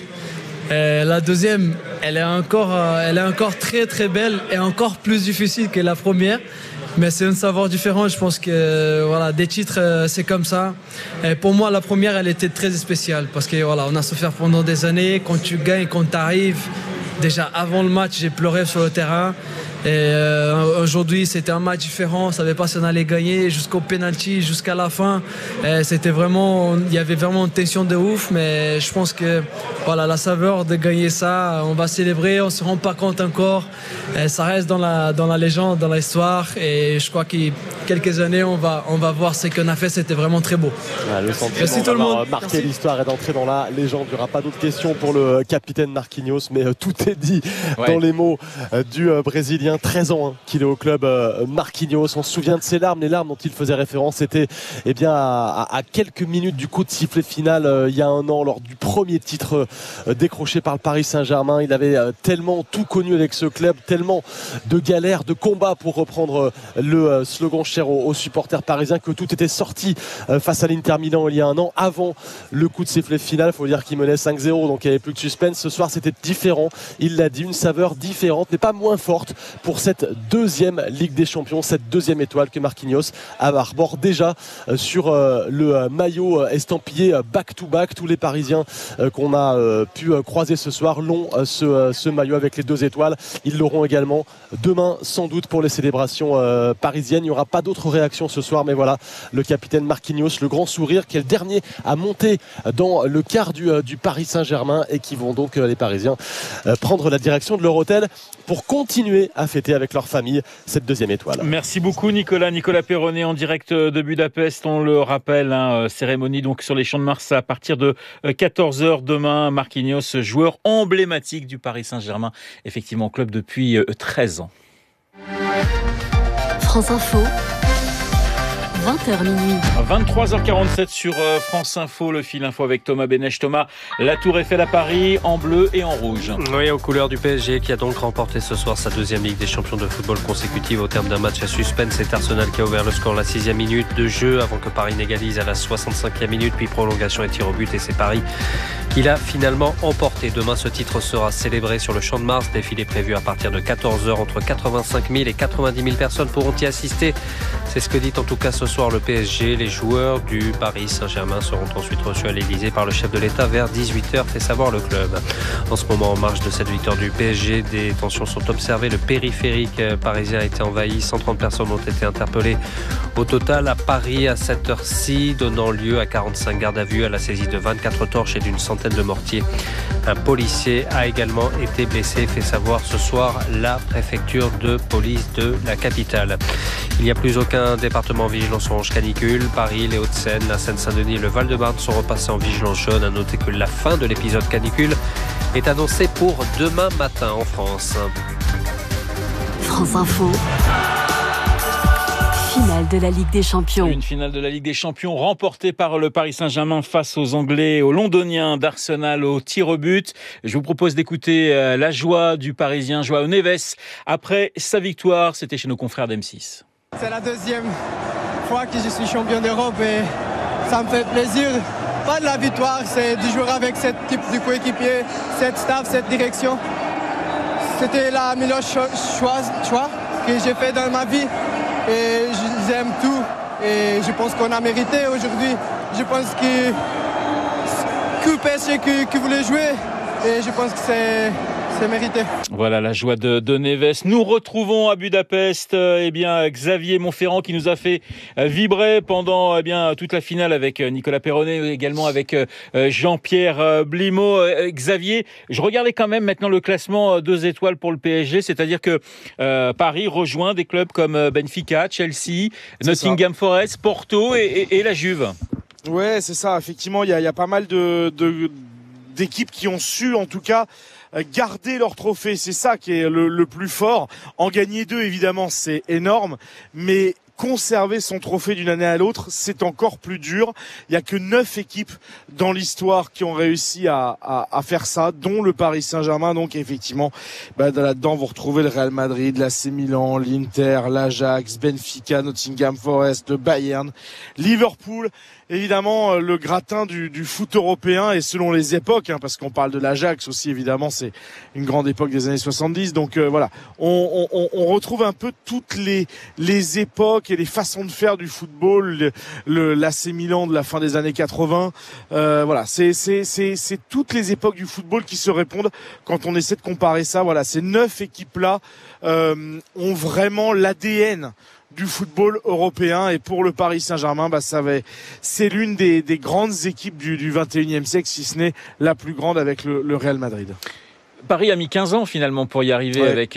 La deuxième, elle est encore très très belle et encore plus difficile que la première. Mais c'est un savoir différent. Je pense que voilà, des titres, c'est comme ça. Et pour moi, la première, elle était très spéciale parce que voilà, on a souffert pendant des années. Quand tu gagnes, quand tu arrives, déjà avant le match, j'ai pleuré sur le terrain. Et aujourd'hui, c'était un match différent. On ne savait pas si on allait gagner jusqu'au penalty, jusqu'à la fin. C'était vraiment, il y avait vraiment une tension de ouf. Mais je pense que voilà, la saveur de gagner ça, on va célébrer. On ne se rend pas compte encore. Ça reste dans la légende, dans l'histoire. Et je crois que quelques années, on va voir ce qu'on a fait. C'était vraiment très beau. Le sentiment d'avoir marqué l'histoire et d'entrer dans la légende. Il n'y aura pas d'autres questions pour le capitaine Marquinhos, mais tout est dit dans les mots du Brésilien. 13 ans qu'il est au club Marquinhos. On se souvient de ses larmes, les larmes dont il faisait référence. C'était à quelques minutes du coup de sifflet final il y a un an, lors du premier titre décroché par le Paris Saint-Germain. Il avait tellement tout connu avec ce club, tellement de galères, de combats, pour reprendre le slogan cher aux supporters parisiens, que tout était sorti face à l'Inter Milan il y a un an, avant le coup de sifflet final. Il faut dire qu'il menait 5-0, donc il n'y avait plus de suspense. Ce soir, c'était différent. Il l'a dit, une saveur différente, mais pas moins forte pour cette deuxième Ligue des Champions, cette deuxième étoile que Marquinhos arbore déjà sur le maillot estampillé back-to-back. Tous les Parisiens qu'on a pu croiser ce soir l'ont, ce maillot avec les 2 étoiles. Ils l'auront également demain, sans doute, pour les célébrations parisiennes. Il n'y aura pas d'autres réactions ce soir, mais voilà, le capitaine Marquinhos, le grand sourire, qui est le dernier à monter dans le quart du Paris Saint-Germain, et qui vont donc, les Parisiens, prendre la direction de leur hôtel pour continuer à fêter avec leur famille cette deuxième étoile. Merci beaucoup Nicolas Perronnet en direct de Budapest. On le rappelle, cérémonie donc sur les Champs de Mars à partir de 14h demain. Marquinhos, joueur emblématique du Paris Saint-Germain, effectivement club depuis 13 ans. France Info, 20h minuit. 23h47 sur France Info, le fil info avec Thomas Bénèche. Thomas, la Tour Eiffel à Paris en bleu et en rouge. Oui, aux couleurs du PSG qui a donc remporté ce soir sa deuxième Ligue des Champions de football consécutive au terme d'un match à suspense. C'est Arsenal qui a ouvert le score à la 6e minute de jeu avant que Paris n'égalise à la 65e minute, puis prolongation et tir au but. Et c'est Paris qui l'a finalement emporté. Demain, ce titre sera célébré sur le Champ de Mars. Défilé prévu à partir de 14h. Entre 85 000 et 90 000 personnes pourront y assister. C'est ce que dit en tout cas ce soir le PSG. Les joueurs du Paris Saint-Germain seront ensuite reçus à l'Elysée par le chef de l'État vers 18h, fait savoir le club. En ce moment, en marge de cette victoire du PSG, des tensions sont observées. Le périphérique parisien a été envahi. 130 personnes ont été interpellées au total à Paris à cette heure-ci, donnant lieu à 45 gardes à vue, à la saisie de 24 torches et d'une centaine de mortiers. Un policier a également été blessé, fait savoir ce soir la préfecture de police de la capitale. Il n'y a plus aucun département en vigilance orange canicule. Paris, les Hauts-de-Seine, la Seine-Saint-Denis et le Val-de-Marne sont repassés en vigilance jaune. À noter que la fin de l'épisode canicule est annoncée pour demain matin en France. France Info. Finale de la Ligue des Champions. Une finale de la Ligue des Champions remportée par le Paris Saint-Germain face aux Anglais, aux Londoniens d'Arsenal au tir au but. Je vous propose d'écouter la joie du Parisien João Neves après sa victoire. C'était chez nos confrères d'M6. C'est la deuxième fois que je suis champion d'Europe et ça me fait plaisir. Pas de la victoire, c'est de jouer avec ce type de coéquipier, cette staff, cette direction. C'était la meilleure choix que j'ai fait dans ma vie et j'aime tout et je pense qu'on a mérité aujourd'hui. Je pense que PSG qui voulait jouer et je pense que c'est mérité. Voilà la joie de Neves. Nous retrouvons à Budapest Xavier Monferrand qui nous a fait vibrer pendant toute la finale avec Nicolas Perronnet, également avec Jean-Pierre Blimaud. Xavier, je regardais quand même maintenant le classement 2 étoiles pour le PSG, c'est-à-dire que Paris rejoint des clubs comme Benfica, Chelsea, Nottingham Forest, Porto et la Juve. Ouais, c'est ça. Effectivement, il y a pas mal d'équipes qui ont su, en tout cas, garder leur trophée. C'est ça qui est le plus fort. En gagner 2, évidemment, c'est énorme, mais conserver son trophée d'une année à l'autre, c'est encore plus dur. Il y a que 9 équipes dans l'histoire qui ont réussi à faire ça, dont le Paris Saint-Germain. Donc effectivement, là-dedans, vous retrouvez le Real Madrid, l'AC Milan, l'Inter, l'Ajax, Benfica, Nottingham Forest, le Bayern, Liverpool. Évidemment, le gratin du foot européen et selon les époques, parce qu'on parle de l'Ajax aussi, évidemment, c'est une grande époque des années 70. Donc voilà, on retrouve un peu toutes les époques et les façons de faire du football, l'AC Milan de la fin des années 80. Voilà, c'est toutes les époques du football qui se répondent quand on essaie de comparer ça. Voilà, ces 9 équipes-là ont vraiment l'ADN du football européen et pour le Paris Saint-Germain, c'est l'une des grandes équipes du 21e siècle, si ce n'est la plus grande avec le Real Madrid. Paris a mis 15 ans finalement pour y arriver avec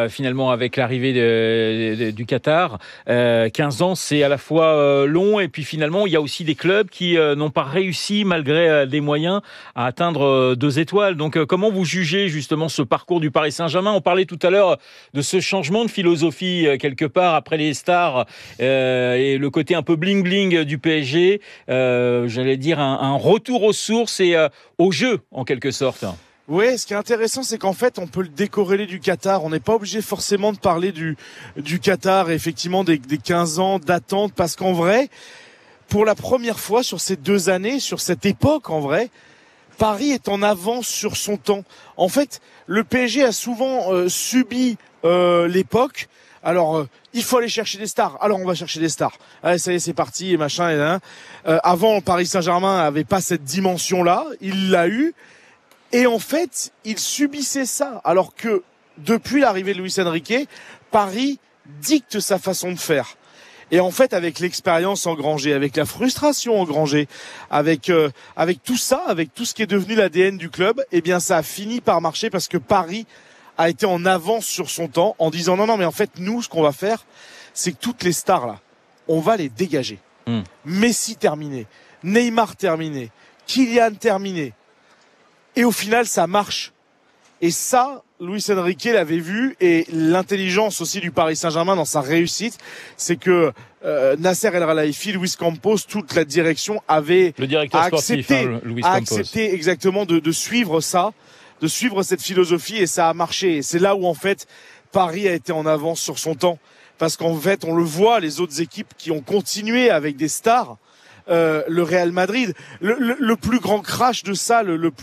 l'arrivée du Qatar. 15 ans, c'est à la fois long et puis finalement il y a aussi des clubs qui n'ont pas réussi malgré des moyens à atteindre 2 étoiles. Donc comment vous jugez justement ce parcours du Paris Saint-Germain ? On parlait tout à l'heure de ce changement de philosophie quelque part après les stars et le côté un peu bling-bling du PSG. J'allais dire un retour aux sources et au jeu en quelque sorte. Oui, ce qui est intéressant, c'est qu'en fait, on peut le décorréler du Qatar. On n'est pas obligé forcément de parler du Qatar et effectivement des 15 ans d'attente, parce qu'en vrai, pour la première fois sur ces 2 années, sur cette époque, en vrai, Paris est en avance sur son temps. En fait, le PSG a souvent subi l'époque. Alors, il faut aller chercher des stars. Alors, on va chercher des stars. Allez, ça y est, c'est parti, et machin, et là. Avant, Paris Saint-Germain avait pas cette dimension-là. Il l'a eu. Et en fait, il subissait ça. Alors que, depuis l'arrivée de Luis Enrique, Paris dicte sa façon de faire. Et en fait, avec l'expérience engrangée, avec la frustration engrangée, avec tout ça, avec tout ce qui est devenu l'ADN du club, eh bien, ça a fini par marcher parce que Paris a été en avance sur son temps en disant non, mais en fait, nous, ce qu'on va faire, c'est que toutes les stars, là, on va les dégager. Messi terminé, Neymar terminé, Kylian terminé. Et au final, ça marche. Et ça, Luis Enrique l'avait vu, et l'intelligence aussi du Paris Saint-Germain dans sa réussite, c'est que Nasser El Khelaifi, Luis Campos, toute la direction avait le directeur sportif, Luis Campos, accepté exactement de suivre ça, de suivre cette philosophie, et ça a marché. Et c'est là où en fait Paris a été en avance sur son temps, parce qu'en fait on le voit, les autres équipes qui ont continué avec des stars, le Real Madrid, le plus grand crash de ça,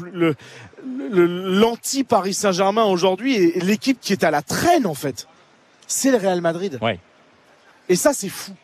l'anti-Paris Saint-Germain aujourd'hui, et l'équipe qui est à la traîne en fait, c'est le Real Madrid. Ouais. Et ça c'est fou.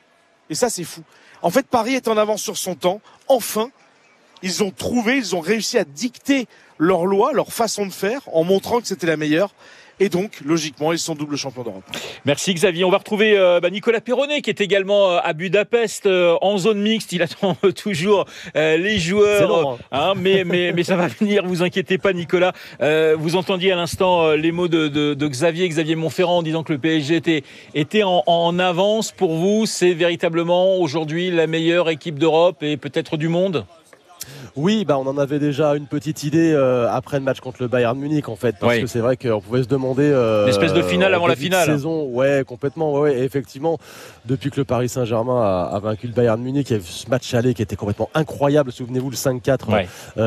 En fait, Paris est en avance sur son temps. Enfin, ils ont réussi à dicter leur loi, leur façon de faire, en montrant que c'était la meilleure. Et donc, logiquement, ils sont double champions d'Europe. Merci Xavier. On va retrouver Nicolas Perronnet qui est également à Budapest en zone mixte. Il attend toujours les joueurs. Mais ça va venir, vous inquiétez pas Nicolas. Vous entendiez à l'instant les mots de Xavier Montferrand en disant que le PSG était en avance. Pour vous, c'est véritablement aujourd'hui la meilleure équipe d'Europe et peut-être du monde ? Oui, on en avait déjà une petite idée après le match contre le Bayern Munich en fait, parce que c'est vrai qu'on pouvait se demander l'espèce de finale avant la finale. Saison, ouais, complètement, ouais. Et effectivement, depuis que le Paris Saint-Germain a vaincu le Bayern Munich, il y a eu ce match aller qui était complètement incroyable. Souvenez-vous le 5-4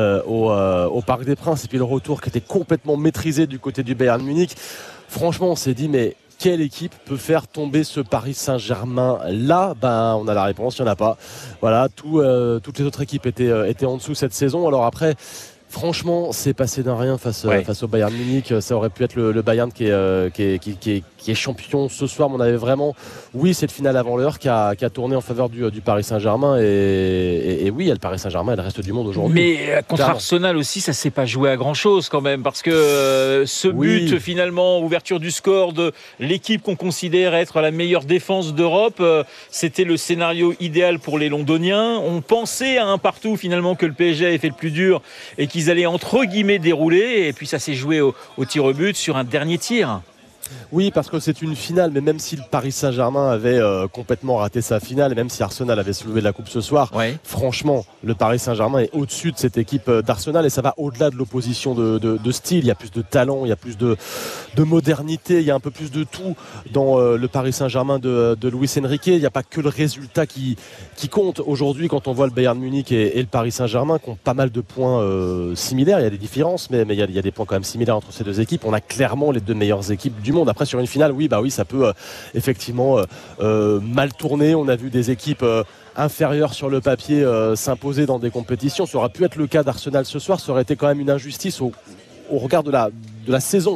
au Parc des Princes, et puis le retour qui était complètement maîtrisé du côté du Bayern Munich. Franchement, on s'est dit mais quelle équipe peut faire tomber ce Paris Saint-Germain là? On a la réponse, il n'y en a pas. Voilà, toutes les autres équipes étaient en dessous cette saison. Alors après, franchement, c'est passé d'un rien face au Bayern Munich. Ça aurait pu être le Bayern qui est champion ce soir. Mais on avait vraiment, cette finale avant l'heure qui a tourné en faveur du Paris Saint-Germain. Et oui, le Paris Saint-Germain, le reste du monde aujourd'hui. Mais contre Arsenal aussi, ça ne s'est pas joué à grand-chose quand même. Parce que ce but, finalement, ouverture du score de l'équipe qu'on considère être la meilleure défense d'Europe, c'était le scénario idéal pour les Londoniens. On pensait à un partout finalement que le PSG avait fait le plus dur et qu'ils allaient entre guillemets dérouler, et puis ça s'est joué au tir au but sur un dernier tir. Oui, parce que c'est une finale, mais même si le Paris Saint-Germain avait complètement raté sa finale, et même si Arsenal avait soulevé la coupe ce soir, franchement, le Paris Saint-Germain est au-dessus de cette équipe d'Arsenal, et ça va au-delà de l'opposition de style. Il y a plus de talent, il y a plus de modernité, il y a un peu plus de tout dans le Paris Saint-Germain de Luis Enrique. Il n'y a pas que le résultat qui compte aujourd'hui quand on voit le Bayern Munich et le Paris Saint-Germain qui ont pas mal de points similaires. Il y a des différences, mais il y a des points quand même similaires entre ces deux équipes. On a clairement les deux meilleures équipes du monde. Après, sur une finale, ça peut effectivement mal tourner. On a vu des équipes inférieures sur le papier s'imposer dans des compétitions. Ça aurait pu être le cas d'Arsenal ce soir. Ça aurait été quand même une injustice au regard de la saison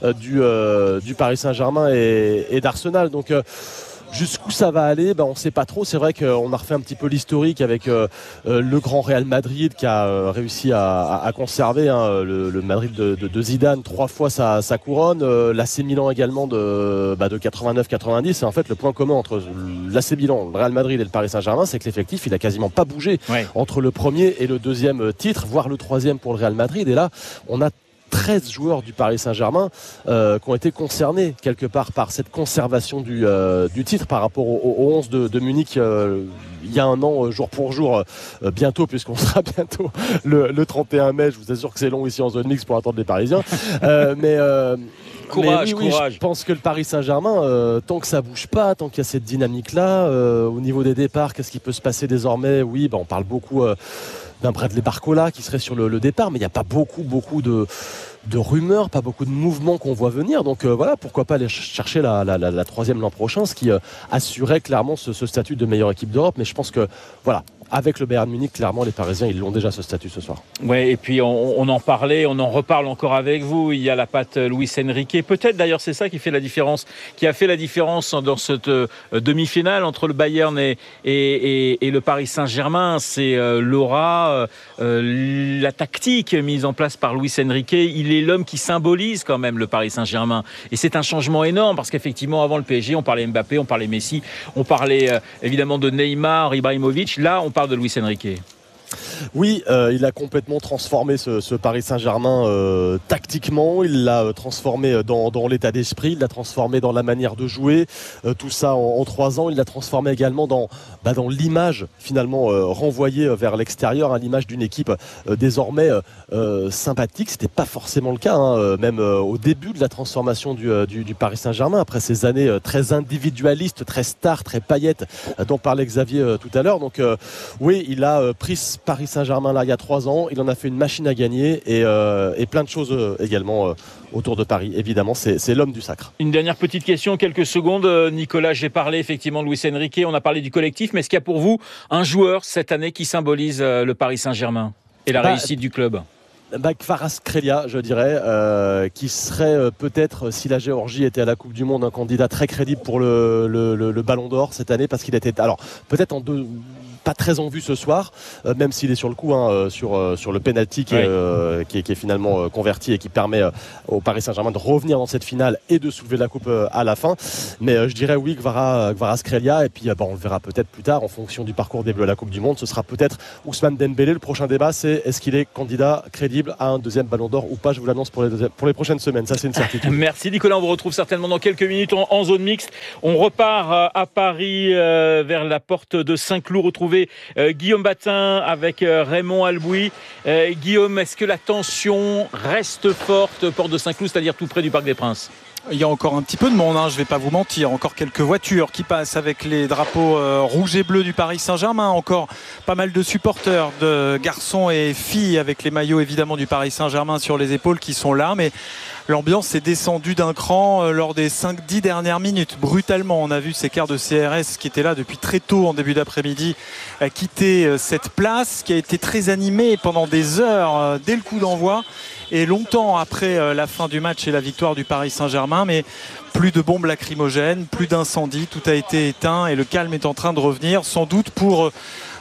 du Paris Saint-Germain et d'Arsenal. Donc jusqu'où ça va aller, on ne sait pas trop. C'est vrai qu'on a refait un petit peu l'historique avec le grand Real Madrid qui a réussi à conserver le Madrid de Zidane 3 fois sa couronne, l'AC Milan également de 89-90. Et en fait, le point commun entre l'AC Milan, le Real Madrid et le Paris Saint-Germain, c'est que l'effectif, il a quasiment pas bougé entre le premier et le deuxième titre, voire le troisième pour le Real Madrid. Et là, on a 13 joueurs du Paris Saint-Germain qui ont été concernés quelque part par cette conservation du titre par rapport aux 11 de Munich il y a un an, jour pour jour, bientôt, puisqu'on sera bientôt le 31 mai. Je vous assure que c'est long ici en zone mixte pour attendre les Parisiens. Courage. Je pense que le Paris Saint-Germain, tant que ça bouge pas, tant qu'il y a cette dynamique-là, au niveau des départs, qu'est-ce qui peut se passer désormais? On parle beaucoup d'un Bradley Barcola qui serait sur le départ, mais il n'y a pas beaucoup de rumeurs, pas beaucoup de mouvements qu'on voit venir. Donc pourquoi pas aller chercher la troisième l'an prochain, ce qui assurait clairement ce statut de meilleure équipe d'Europe. Mais je pense que avec le Bayern Munich, clairement les Parisiens ils l'ont déjà ce statut ce soir. Ouais, et puis on en parlait, on en reparle encore avec vous. Il y a la patte Luis Enrique. Peut-être d'ailleurs c'est ça qui fait la différence, qui a fait la différence dans cette demi-finale entre le Bayern et le Paris Saint-Germain. C'est l'aura, la tactique mise en place par Luis Enrique. Il est l'homme qui symbolise quand même le Paris Saint-Germain. Et c'est un changement énorme parce qu'effectivement avant le PSG, on parlait Mbappé, on parlait Messi, on parlait évidemment de Neymar, Ibrahimovic. Là, on parle de Luis Enrique. Oui, il a complètement transformé ce Paris Saint-Germain tactiquement, il l'a transformé dans l'état d'esprit, il l'a transformé dans la manière de jouer, tout ça en 3 ans, il l'a transformé également dans l'image finalement renvoyée vers l'extérieur, l'image d'une équipe désormais sympathique. C'était pas forcément le cas, même au début de la transformation du Paris Saint-Germain, après ces années très individualistes, très stars, très paillettes, dont parlait Xavier tout à l'heure. Donc oui, il a pris Paris Saint-Germain là il y a 3 ans, il en a fait une machine à gagner et plein de choses également autour de Paris. Évidemment, c'est l'homme du sacre. Une dernière petite question, quelques secondes. Nicolas, j'ai parlé effectivement de Luis Enrique, on a parlé du collectif, mais est-ce qu'il y a pour vous un joueur cette année qui symbolise le Paris Saint-Germain et la réussite du club ? Kvaratskhelia, je dirais, qui serait peut-être, si la Géorgie était à la Coupe du Monde, un candidat très crédible pour le Ballon d'Or cette année, parce qu'il était, alors peut-être pas très en vue ce soir, même s'il est sur le coup sur le penalty qui est finalement converti et qui permet au Paris Saint-Germain de revenir dans cette finale et de soulever la coupe à la fin. Mais je dirais oui, Kvaratskhelia, et puis on le verra peut-être plus tard en fonction du parcours des Bleus à la Coupe du Monde. Ce sera peut-être Ousmane Dembélé. Le prochain débat, c'est est-ce qu'il est candidat crédible à un deuxième Ballon d'Or ou pas. Je vous l'annonce pour les prochaines semaines, ça c'est une certitude. Merci Nicolas, on vous retrouve certainement dans quelques minutes en zone mixte. On repart à Paris vers la porte de Saint-Cloud, retrouver Guillaume Batin avec Raymond Alboui. Guillaume, est-ce que la tension reste forte, porte de Saint-Cloud, c'est-à-dire tout près du Parc des Princes ? Il y a encore un petit peu de monde, je ne vais pas vous mentir. Encore quelques voitures qui passent avec les drapeaux rouges et bleus du Paris Saint-Germain. Encore pas mal de supporters, de garçons et filles avec les maillots évidemment du Paris Saint-Germain sur les épaules qui sont là. Mais l'ambiance s'est descendue d'un cran lors des 5-10 dernières minutes. Brutalement, on a vu ces cars de CRS qui étaient là depuis très tôt en début d'après-midi quitter cette place qui a été très animée pendant des heures dès le coup d'envoi. Et longtemps après la fin du match et la victoire du Paris Saint-Germain, mais plus de bombes lacrymogènes, plus d'incendies, tout a été éteint et le calme est en train de revenir, sans doute pour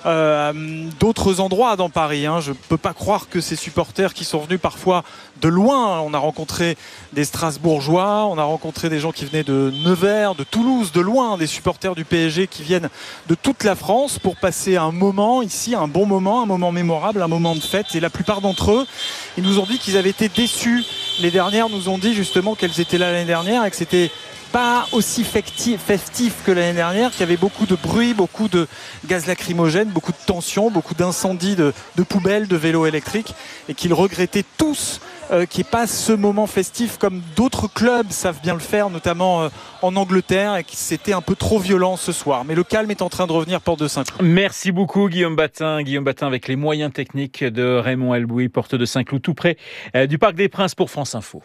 d'autres endroits dans Paris. Je ne peux pas croire que ces supporters qui sont venus parfois de loin, on a rencontré des Strasbourgeois, on a rencontré des gens qui venaient de Nevers, de Toulouse, de loin, des supporters du PSG qui viennent de toute la France pour passer un moment ici, un bon moment, un moment mémorable, un moment de fête. Et la plupart d'entre eux, ils nous ont dit qu'ils avaient été déçus. Les dernières nous ont dit justement qu'elles étaient là l'année dernière et que c'était pas aussi festif que l'année dernière, qu'il y avait beaucoup de bruit, beaucoup de gaz lacrymogène, beaucoup de tensions, beaucoup d'incendies de poubelles, de vélos électriques, et qu'ils regrettaient tous qu'il n'y ait pas ce moment festif comme d'autres clubs savent bien le faire, notamment en Angleterre, et que c'était un peu trop violent ce soir. Mais le calme est en train de revenir, porte de Saint-Cloud. Merci beaucoup Guillaume Batin. Guillaume Batin avec les moyens techniques de Raymond Alboui, porte de Saint-Cloud, tout près du Parc des Princes pour France Info.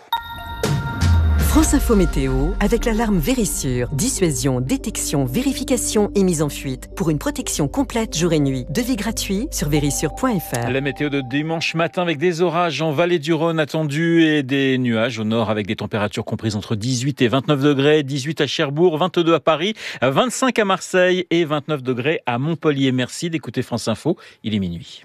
France Info Météo, avec l'alarme Vérissure. Dissuasion, détection, vérification et mise en fuite. Pour une protection complète jour et nuit. Devis gratuit sur vérissure.fr. La météo de dimanche matin avec des orages en vallée du Rhône attendus et des nuages au nord avec des températures comprises entre 18 et 29 degrés. 18 à Cherbourg, 22 à Paris, 25 à Marseille et 29 degrés à Montpellier. Merci d'écouter France Info. Il est minuit.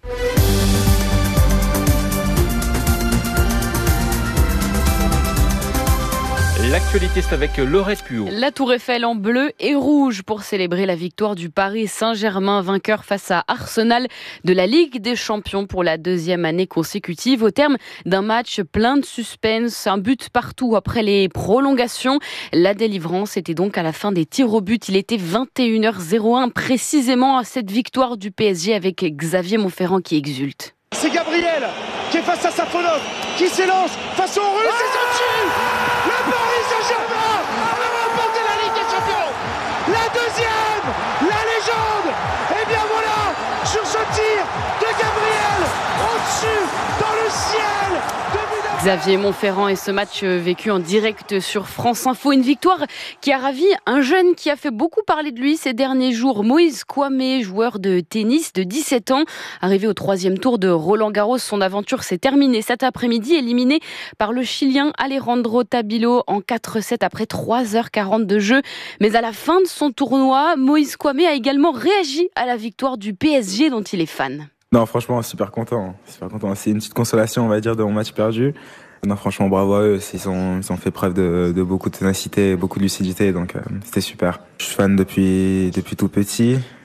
L'actualité, c'est avec Laurette Puot. La Tour Eiffel en bleu et rouge pour célébrer la victoire du Paris Saint-Germain, vainqueur face à Arsenal de la Ligue des Champions pour la 2e année consécutive. Au terme d'un match plein de suspense, un but partout après les prolongations. La délivrance était donc à la fin des tirs au but. Il était 21h01 précisément à cette victoire du PSG avec Xavier Montferrand qui exulte. C'est Gabriel qui est face à Safonov, qui s'élance face aux Russes et sorti. Le Paris Saint-Germain a remporté la Ligue des Champions. La 2e, la légende. Et bien voilà, sur ce tir de Gabriel, au-dessus, dans le ciel. Xavier Montferrand et ce match vécu en direct sur France Info. Une victoire qui a ravi un jeune qui a fait beaucoup parler de lui ces derniers jours. Moïse Kouamé, joueur de tennis de 17 ans. Arrivé au 3e tour de Roland-Garros, son aventure s'est terminée cet après-midi, éliminé par le Chilien Alejandro Tabilo en 4-7 après 3h40 de jeu. Mais à la fin de son tournoi, Moïse Kouamé a également réagi à la victoire du PSG dont il est fan. Non, franchement, super content. C'est une petite consolation, on va dire, de mon match perdu. Non, franchement, bravo à eux. Ils ont fait preuve de beaucoup de ténacité, beaucoup de lucidité, donc c'était super. Je suis fan depuis tout petit.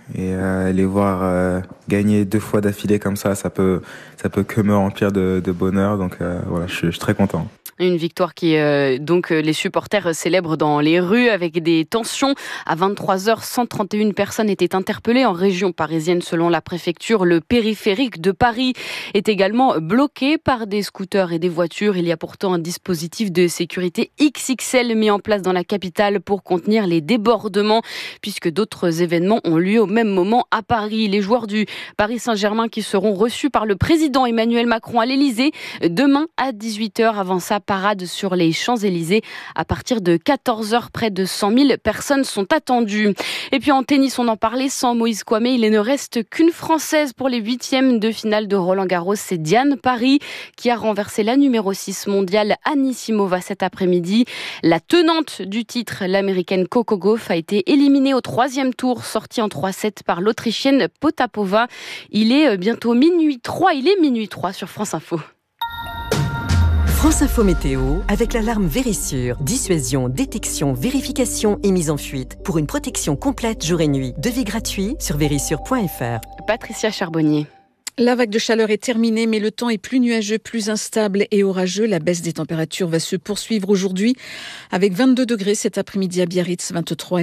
Et les voir gagner 2 fois d'affilée comme ça peut que me remplir de bonheur. Donc voilà, je suis très content. Une victoire qui, donc, les supporters célèbrent dans les rues avec des tensions. À 23h, 131 personnes étaient interpellées en région parisienne selon la préfecture. Le périphérique de Paris est également bloqué par des scooters et des voitures. Il y a pourtant un dispositif de sécurité XXL mis en place dans la capitale pour contenir les débordements, puisque d'autres événements ont lieu au même moment à Paris. Les joueurs du Paris Saint-Germain qui seront reçus par le président Emmanuel Macron à l'Elysée demain à 18h. Avant ça, parade sur les Champs-Élysées. À partir de 14h, près de 100 000 personnes sont attendues. Et puis en tennis, on en parlait, sans Moïse Kouamé, il ne reste qu'une Française pour les 8e de finale de Roland-Garros. C'est Diane Parry qui a renversé la numéro 6 mondiale Anisimova cet après-midi. La tenante du titre, l'américaine Coco Gauff, a été éliminée au 3e tour, sortie en 3-7 par l'Autrichienne Potapova. Il est bientôt minuit 3. Il est minuit 3 sur France Info. France Info Météo avec l'alarme Vérissure. Dissuasion, détection, vérification et mise en fuite. Pour une protection complète jour et nuit. Devis gratuit sur vérissure.fr. Patricia Charbonnier. La vague de chaleur est terminée, mais le temps est plus nuageux, plus instable et orageux. La baisse des températures va se poursuivre aujourd'hui avec 22 degrés cet après-midi à Biarritz, 23